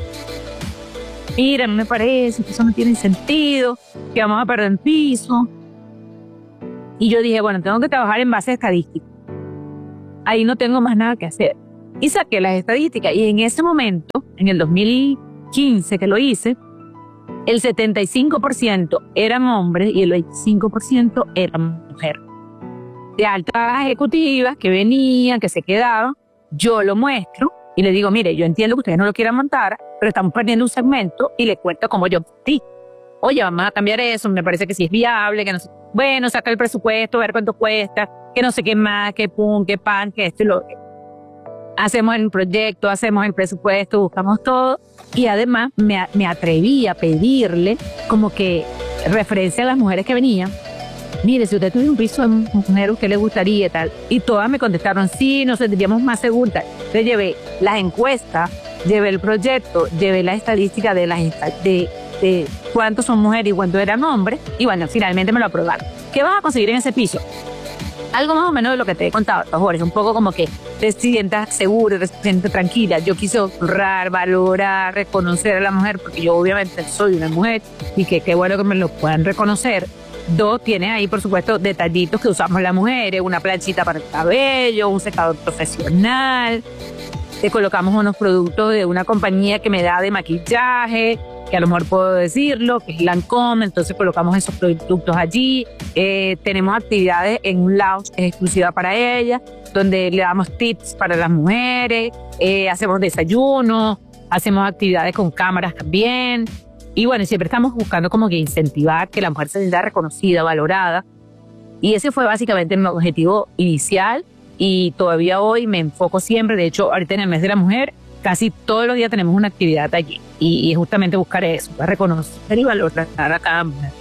Mira, no me parece, que eso no tiene sentido, que vamos a perder el piso. Y yo dije, bueno, tengo que trabajar en base a estadísticas. Ahí no tengo más nada que hacer. Y saqué las estadísticas. Y en ese momento, en el dos mil quince que lo hice, el setenta y cinco por ciento eran hombres y el veinticinco por ciento eran mujeres. De altas ejecutivas que venían, que se quedaban, yo lo muestro y le digo, mire, yo entiendo que ustedes no lo quieran montar, pero estamos perdiendo un segmento y le cuento cómo yo sí. Oye, vamos a cambiar eso, me parece que sí es viable, que no sé. Bueno, saca el presupuesto, ver cuánto cuesta, que no sé qué más, qué pum, qué pan, que esto y lo otro. Hacemos el proyecto, hacemos el presupuesto, buscamos todo y además me, me atreví a pedirle como que referencia a las mujeres que venían. Mire, si usted tuviera un piso de mujeres, ¿qué le gustaría y tal? Y todas me contestaron, sí, nos sentiríamos más seguras. Entonces llevé las encuestas, llevé el proyecto, llevé la estadística de, las, de, de cuántos son mujeres y cuántos eran hombres, y bueno, finalmente me lo aprobaron. ¿Qué vas a conseguir en ese piso? Algo más o menos de lo que te he contado, Jorge, un poco como que te sientas segura, te sientas tranquila. Yo quise honrar, valorar, reconocer a la mujer, porque yo obviamente soy una mujer, y que qué bueno que me lo puedan reconocer. Dos, tiene ahí, por supuesto, detallitos que usamos las mujeres, una planchita para el cabello, un secador profesional. Te colocamos unos productos de una compañía que me da de maquillaje, que a lo mejor puedo decirlo, que es Lancôme, entonces colocamos esos productos allí. Eh, tenemos actividades en un lounge que es exclusiva para ellas, donde le damos tips para las mujeres, eh, hacemos desayunos, hacemos actividades con cámaras también. Y bueno, siempre estamos buscando como que incentivar que la mujer se sienta reconocida, valorada. Y ese fue básicamente mi objetivo inicial y todavía hoy me enfoco siempre. De hecho, ahorita en el mes de la mujer, casi todos los días tenemos una actividad allí. Y, y justamente buscar eso, para reconocer y valorar a cada mujer.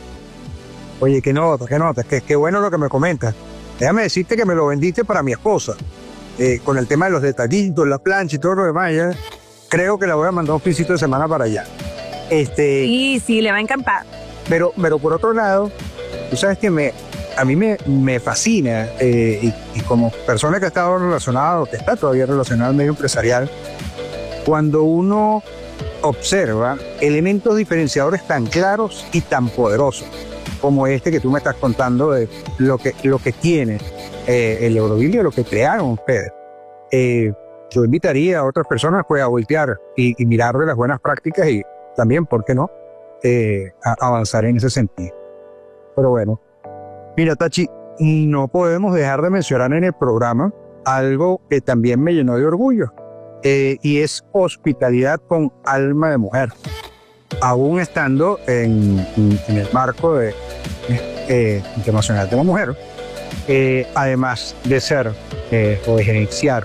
Oye, qué nota, qué nota, qué, qué bueno lo que me comentas. Déjame decirte que me lo vendiste para mi esposa. Eh, con el tema de los detallitos, la plancha y todo lo demás, ya creo que la voy a mandar un pisito de semana para allá. Este, sí, sí, le va a encantar. Pero, pero por otro lado, tú sabes que me, a mí me, me fascina, eh, y, y como persona que ha estado relacionada, o que está todavía relacionada al medio empresarial, cuando uno observa elementos diferenciadores tan claros y tan poderosos como este que tú me estás contando de lo que, lo que tiene eh, el Eurovilio, lo que crearon ustedes. Eh, yo invitaría a otras personas pues, a voltear y, y mirar de las buenas prácticas y también, ¿por qué no?, eh, a avanzar en ese sentido. Pero bueno, mira, Tachi, no podemos dejar de mencionar en el programa algo que también me llenó de orgullo, eh, y es hospitalidad con alma de mujer. Aún estando en, en el marco de, eh, internacional de la mujer, eh, además de ser eh, o de gerenciar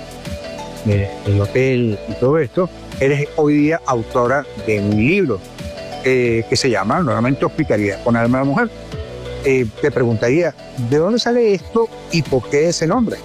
eh, el hotel y todo esto, eres hoy día autora de un libro eh, que se llama nuevamente Hospitalidad con alma de mujer. Eh, te preguntaría, ¿de dónde sale esto y por qué ese nombre?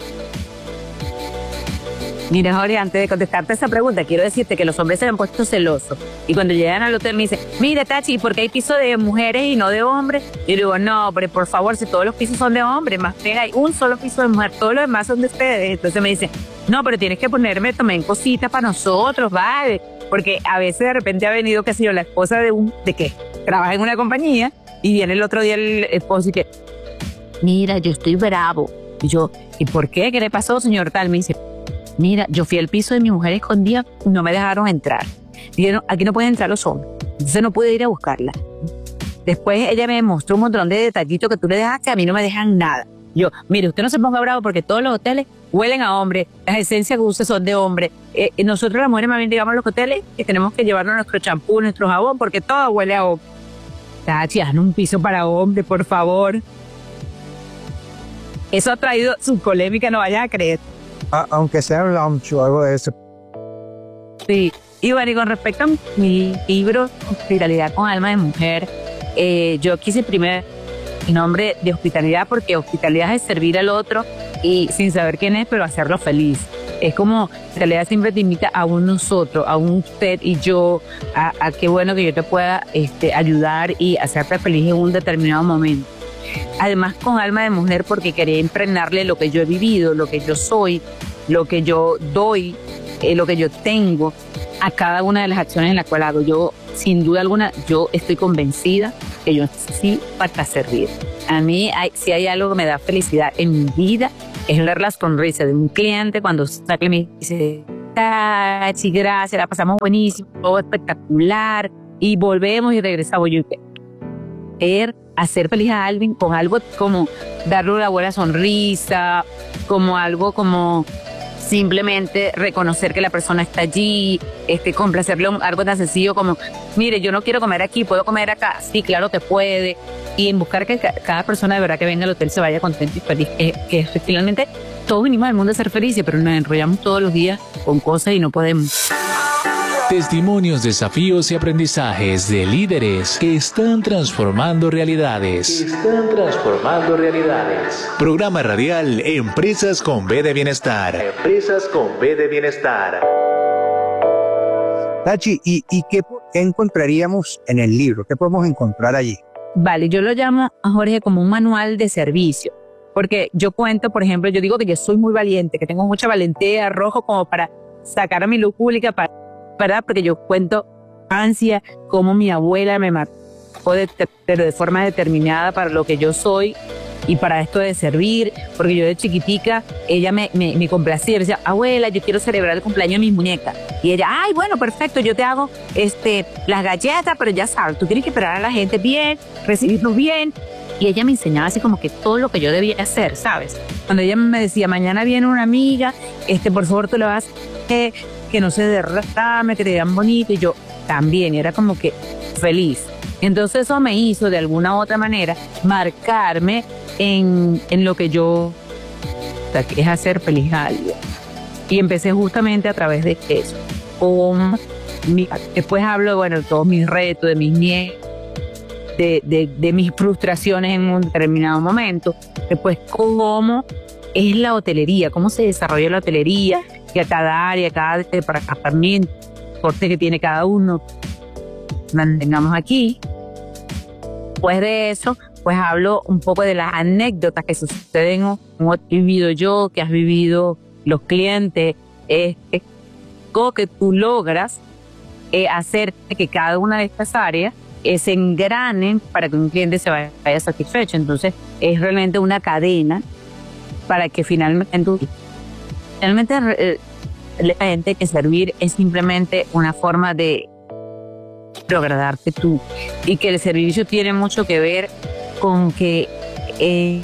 Mira, Jorge, antes de contestarte esa pregunta, quiero decirte que los hombres se han puesto celosos. Y cuando llegan al hotel me dicen, mira, Tachi, ¿por qué hay piso de mujeres y no de hombres? Y yo digo, no, pero por favor, si todos los pisos son de hombres, más bien hay un solo piso de mujer, todos los demás son de ustedes. Entonces me dicen, no, pero tienes que ponerme también cositas para nosotros, ¿vale? Porque a veces de repente ha venido, qué sé yo, la esposa de un, ¿de qué? Trabaja en una compañía y viene el otro día el esposo y que, mira, yo estoy bravo. Y yo, ¿y por qué? ¿Qué le pasó, señor tal? Me dice, mira, yo fui al piso de mi mujer escondida, no me dejaron entrar. Dijeron, aquí no pueden entrar los hombres. Entonces no pude ir a buscarla. Después ella me mostró un montón de detallitos que tú le dejaste, a mí no me dejan nada. Yo, mire, usted no se ponga bravo porque todos los hoteles huelen a hombres, las esencias que usa son de hombres. Eh, nosotros las mujeres más bien digamos a los hoteles que tenemos que llevarnos nuestro champú, nuestro jabón, porque todo huele a hombre. Tachi, hazme un piso para hombre, por favor. Eso ha traído su polémica, no vayas a creer. Ah, aunque sea un lounge o algo de eso. Sí, Y bueno, y con respecto a mi libro, Hospitalidad con alma de mujer, eh, yo quise primero el nombre de hospitalidad porque hospitalidad es servir al otro y sin saber quién es, pero hacerlo feliz. Es como, hospitalidad siempre te invita a un nosotros, a un usted y yo, a, a qué bueno que yo te pueda este, ayudar y hacerte feliz en un determinado momento. Además, con alma de mujer porque quería impregnarle lo que yo he vivido, lo que yo soy, lo que yo doy, eh, lo que yo tengo a cada una de las acciones en las cuales hago. Yo, sin duda alguna, yo estoy convencida que yo sí para servir. A mí, hay, si hay algo que me da felicidad en mi vida, es ver la sonrisa de un cliente cuando sale y me dice, Tachi, gracias, la pasamos buenísimo, todo espectacular, y volvemos y regresamos. Yo quiero hacer feliz a alguien con algo como darle una buena sonrisa, como algo como simplemente reconocer que la persona está allí, este, complacerle algo tan sencillo como, mire, yo no quiero comer aquí, ¿puedo comer acá? Sí, claro que puede. Y en buscar que cada persona de verdad que venga al hotel se vaya contento y feliz. Que, que efectivamente todos venimos al mundo a ser felices, pero nos enrollamos todos los días con cosas y no podemos. Testimonios, desafíos y aprendizajes de líderes que están transformando realidades. Están transformando realidades. Programa radial Empresas con B de Bienestar. Empresas con B de Bienestar. Tachi, ¿y, y qué, qué encontraríamos en el libro? ¿Qué podemos encontrar allí? Vale, yo lo llamo a Jorge como un manual de servicio. Porque yo cuento, por ejemplo, yo digo que yo soy muy valiente, que tengo mucha valentía, arrojo como para sacar a mi luz pública, para ¿verdad? Porque yo cuento ansia, cómo mi abuela me marcó de, pero de forma determinada para lo que yo soy y para esto de servir, porque yo de chiquitica, ella me, me, me complacía, me decía, abuela, yo quiero celebrar el cumpleaños de mis muñecas. Y ella, ay, bueno, perfecto, yo te hago este, las galletas, pero ya sabes, tú tienes que esperar a la gente bien, recibirlos bien. Y ella me enseñaba así como que todo lo que yo debía hacer, ¿sabes? Cuando ella me decía, mañana viene una amiga, este, por favor, tú le vas a hacer que no se derrame, que te vean bonito, y yo también, era como que feliz. Entonces eso me hizo de alguna u otra manera marcarme en, en lo que yo, o sea, que es hacer feliz a alguien. Y empecé justamente a través de eso. Con mi, después hablo, bueno, de todos mis retos, de mis miedos, de, de, de mis frustraciones en un determinado momento. Después, cómo es la hotelería, cómo se desarrolla la hotelería, que a cada área, cada departamento, corte que tiene cada uno, mantengamos aquí. Después de eso, pues hablo un poco de las anécdotas que suceden, como he vivido yo, que has vivido los clientes, eh, eh, cómo que tú logras eh, hacer que cada una de estas áreas eh, se engranen para que un cliente se vaya, vaya satisfecho. Entonces, es realmente una cadena para que finalmente tú Realmente eh, la gente que servir es simplemente una forma de agradarte tú, y que el servicio tiene mucho que ver con que es eh,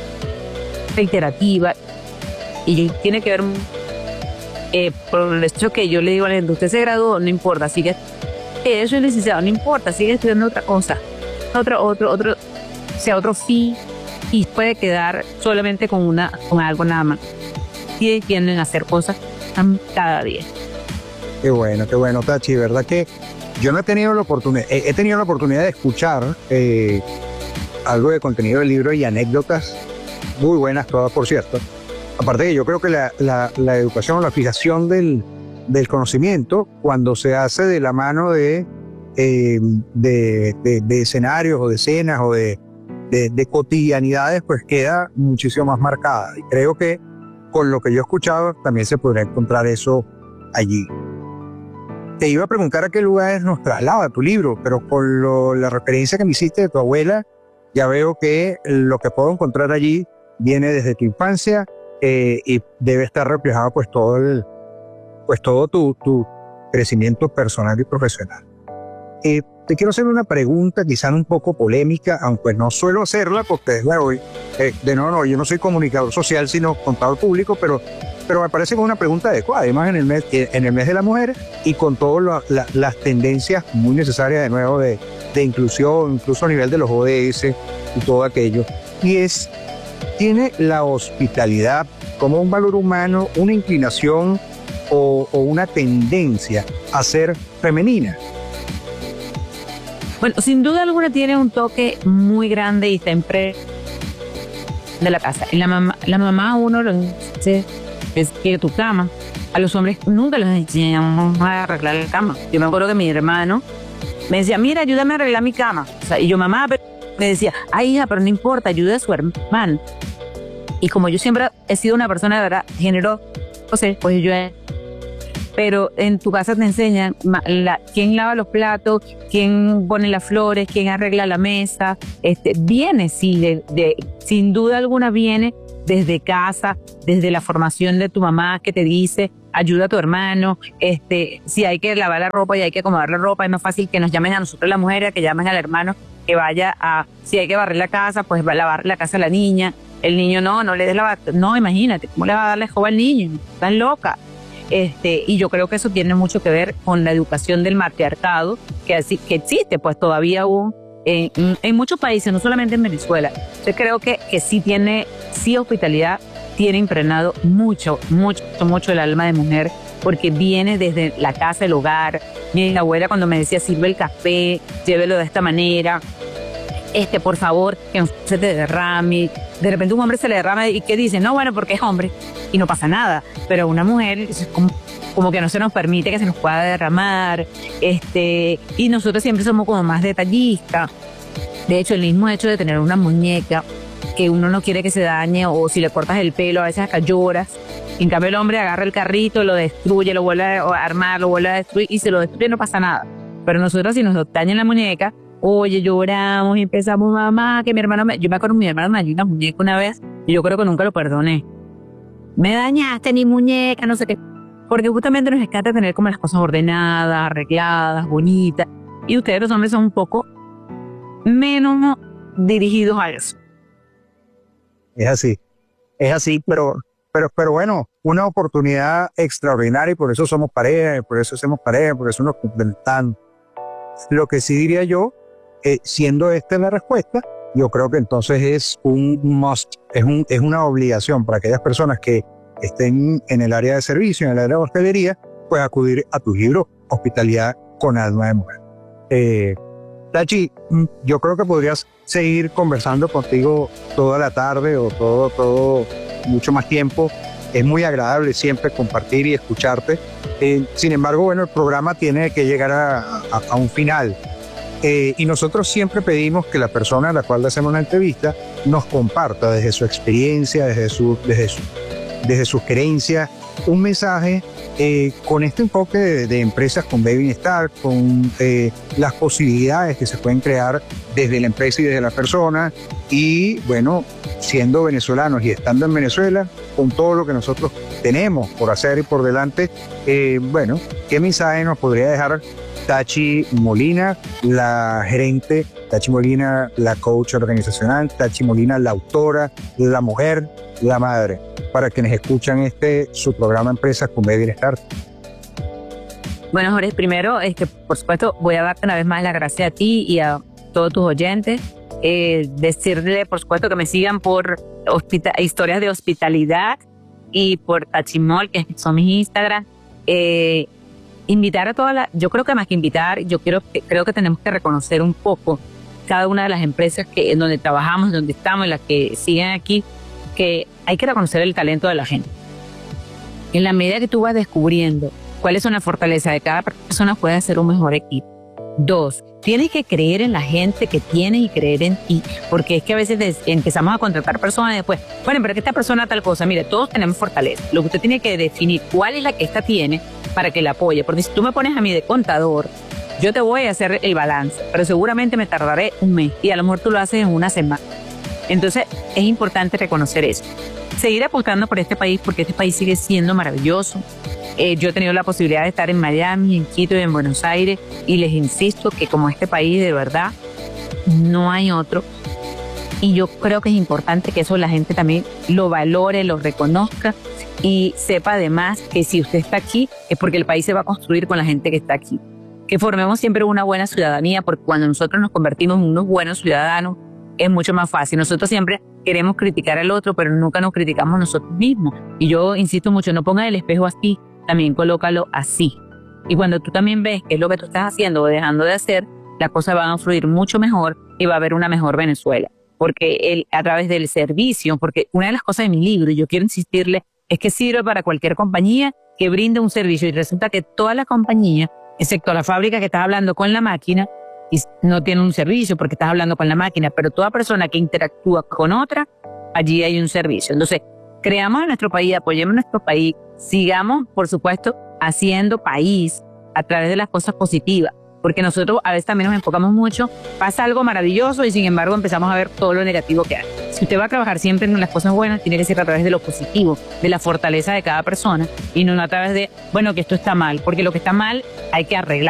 reiterativa y tiene que ver eh, por el hecho que yo le digo a la gente, usted se graduó, no importa, sigue, eh, eso es licenciado, no importa, sigue estudiando otra cosa, otro, otro, otro, o sea, otro fin, y puede quedar solamente con una, con algo nada más. Y tienden a hacer cosas cada día. Qué bueno, qué bueno, Tachi. Verdad que yo no he tenido la oportunidad, he, he tenido la oportunidad de escuchar eh, algo de contenido del libro y anécdotas muy buenas todas, por cierto. Aparte que yo creo que la, la, la educación, la fijación del, del conocimiento, cuando se hace de la mano de, eh, de, de, de escenarios o de escenas o de, de, de cotidianidades, pues queda muchísimo más marcada. Y creo que con lo que yo he escuchado, también se podría encontrar eso allí. Te iba a preguntar a qué lugares nos traslada tu libro, pero con lo, la referencia que me hiciste de tu abuela, ya veo que lo que puedo encontrar allí viene desde tu infancia eh, y debe estar reflejado pues todo, el, pues, todo tu, tu crecimiento personal y profesional. Eh, te quiero hacer una pregunta quizá un poco polémica, aunque no suelo hacerla porque es la hoy. Eh, de no, no, yo no soy comunicador social, sino contador público, pero, pero me parece que es una pregunta adecuada, además en el mes, en el mes de la mujer y con todas la, las tendencias muy necesarias de nuevo de, de inclusión, incluso a nivel de los O D S y todo aquello. Y es, ¿tiene la hospitalidad como un valor humano una inclinación o, o una tendencia a ser femenina? Bueno, sin duda alguna tiene un toque muy grande y siempre de la casa. La mamá, la mamá a uno lo dice, es que tu cama. A los hombres nunca les enseñamos a arreglar la cama. Yo me acuerdo que mi hermano me decía, mira, ayúdame a arreglar mi cama. O sea, y yo, mamá, pero me decía, ay, hija, pero no importa, ayuda a su hermano. Y como yo siempre he sido una persona de verdad generosa, no sé, pues yo he... Pero en tu casa te enseñan la, quién lava los platos, quién pone las flores, quién arregla la mesa. Este, viene, sí, de, de, sin duda alguna viene desde casa, desde la formación de tu mamá que te dice, ayuda a tu hermano, este, si hay que lavar la ropa y hay que acomodar la ropa, es más fácil que nos llamen a nosotros las mujeres, que llamen al hermano, que vaya a, si hay que barrer la casa, pues va a lavar la casa a la niña. El niño no, no le des la, no, imagínate, ¿cómo le va a dar la escoba al niño? Están loca. Este, y yo creo que eso tiene mucho que ver con la educación del matriarcado que, así, que existe pues todavía aún en, en muchos países, no solamente en Venezuela. Yo creo que, que sí tiene, sí hospitalidad tiene impregnado mucho, mucho, mucho el alma de mujer, porque viene desde la casa, el hogar. Mi abuela cuando me decía, sirve el café, llévelo de esta manera, este, por favor, que no se te derrame. De repente un hombre se le derrama y ¿qué dice? No, bueno, porque es hombre y no pasa nada. Pero una mujer es como, como que no se nos permite que se nos pueda derramar. Este, y nosotros siempre somos como más detallistas. De hecho, el mismo hecho de tener una muñeca que uno no quiere que se dañe, o si le cortas el pelo, a veces hasta lloras. En cambio, el hombre agarra el carrito, lo destruye, lo vuelve a armar, lo vuelve a destruir y se lo destruye, no pasa nada. Pero nosotros, si nos dañan la muñeca, oye, lloramos y empezamos, mamá, que mi hermano me... Yo me acuerdo que mi hermano me dio una muñeca una vez y yo creo que nunca lo perdoné. Me dañaste mi muñeca, no sé qué. Porque justamente nos encanta tener como las cosas ordenadas, arregladas, bonitas. Y ustedes los hombres son un poco menos dirigidos a eso. Es así, es así, pero, pero, pero bueno, una oportunidad extraordinaria y por eso somos pareja, por eso hacemos pareja, por eso nos complementamos. Lo que sí diría yo, eh, siendo esta la respuesta, yo creo que entonces es un must, es, un, es una obligación para aquellas personas que estén en el área de servicio, en el área de hostelería, pues acudir a tu libro, Hospitalidad con Alma de Mujer. Eh, Tachi, yo creo que podrías seguir conversando contigo toda la tarde o todo, todo, mucho más tiempo. Es muy agradable siempre compartir y escucharte. Eh, sin embargo, bueno, el programa tiene que llegar a, a, a un final. Eh, y nosotros siempre pedimos que la persona a la cual le hacemos la entrevista nos comparta desde su experiencia, desde, su, desde, su, desde sus creencias, un mensaje eh, con este enfoque de, de empresas con B Bienestar, con eh, las posibilidades que se pueden crear desde la empresa y desde la persona, y bueno, siendo venezolanos y estando en Venezuela, con todo lo que nosotros tenemos por hacer y por delante, eh, bueno, ¿qué mensaje nos podría dejar Tachi Molina, la gerente, Tachi Molina, la coach organizacional, Tachi Molina, la autora, la mujer, la madre, para quienes escuchan este, su programa Empresas con B Bienestar? Bueno, Jorge, primero, este, por supuesto, voy a darte una vez más la gracia a ti y a todos tus oyentes. Eh, decirle, por supuesto, que me sigan por hospita- historias de hospitalidad y por Tachimol, que son mis Instagram. Eh, invitar a todas las, yo creo que más que invitar, yo quiero, creo que tenemos que reconocer un poco cada una de las empresas que, en donde trabajamos, donde estamos, en las que siguen aquí, que hay que reconocer el talento de la gente. En la medida que tú vas descubriendo cuáles son las fortalezas de cada persona, puedes hacer un mejor equipo. Dos, tienes que creer en la gente que tienes y creer en ti, porque es que a veces empezamos a contratar personas y después, bueno, pero que esta persona tal cosa, mire, todos tenemos fortaleza. Lo que usted tiene que definir cuál es la que esta tiene para que la apoye, porque si tú me pones a mí de contador, yo te voy a hacer el balance, pero seguramente me tardaré un mes y a lo mejor tú lo haces en una semana. Entonces es importante reconocer eso. Seguir apostando por este país, porque este país sigue siendo maravilloso. Eh, yo he tenido la posibilidad de estar en Miami, en Quito y en Buenos Aires, y les insisto que como este país de verdad no hay otro. Y yo creo que es importante que eso la gente también lo valore, lo reconozca y sepa además que si usted está aquí es porque el país se va a construir con la gente que está aquí. Que formemos siempre una buena ciudadanía, porque cuando nosotros nos convertimos en unos buenos ciudadanos es mucho más fácil. Nosotros siempre queremos criticar al otro, pero nunca nos criticamos nosotros mismos. Y yo insisto mucho, no pongan el espejo así también colócalo así. Y cuando tú también ves qué es lo que tú estás haciendo o dejando de hacer, las cosas van a fluir mucho mejor y va a haber una mejor Venezuela. Porque el, a través del servicio, porque una de las cosas de mi libro, y yo quiero insistirle, es que sirve para cualquier compañía que brinde un servicio. Y resulta que toda la compañía, excepto la fábrica que estás hablando con la máquina, y no tiene un servicio porque estás hablando con la máquina, pero toda persona que interactúa con otra, allí hay un servicio. Entonces, creamos en nuestro país, apoyemos nuestro país, sigamos, por supuesto, haciendo país a través de las cosas positivas, porque nosotros a veces también nos enfocamos mucho, pasa algo maravilloso y sin embargo empezamos a ver todo lo negativo que hay. Si usted va a trabajar siempre en las cosas buenas, tiene que ser a través de lo positivo, de la fortaleza de cada persona y no a través de, bueno, que esto está mal, porque lo que está mal hay que arreglar.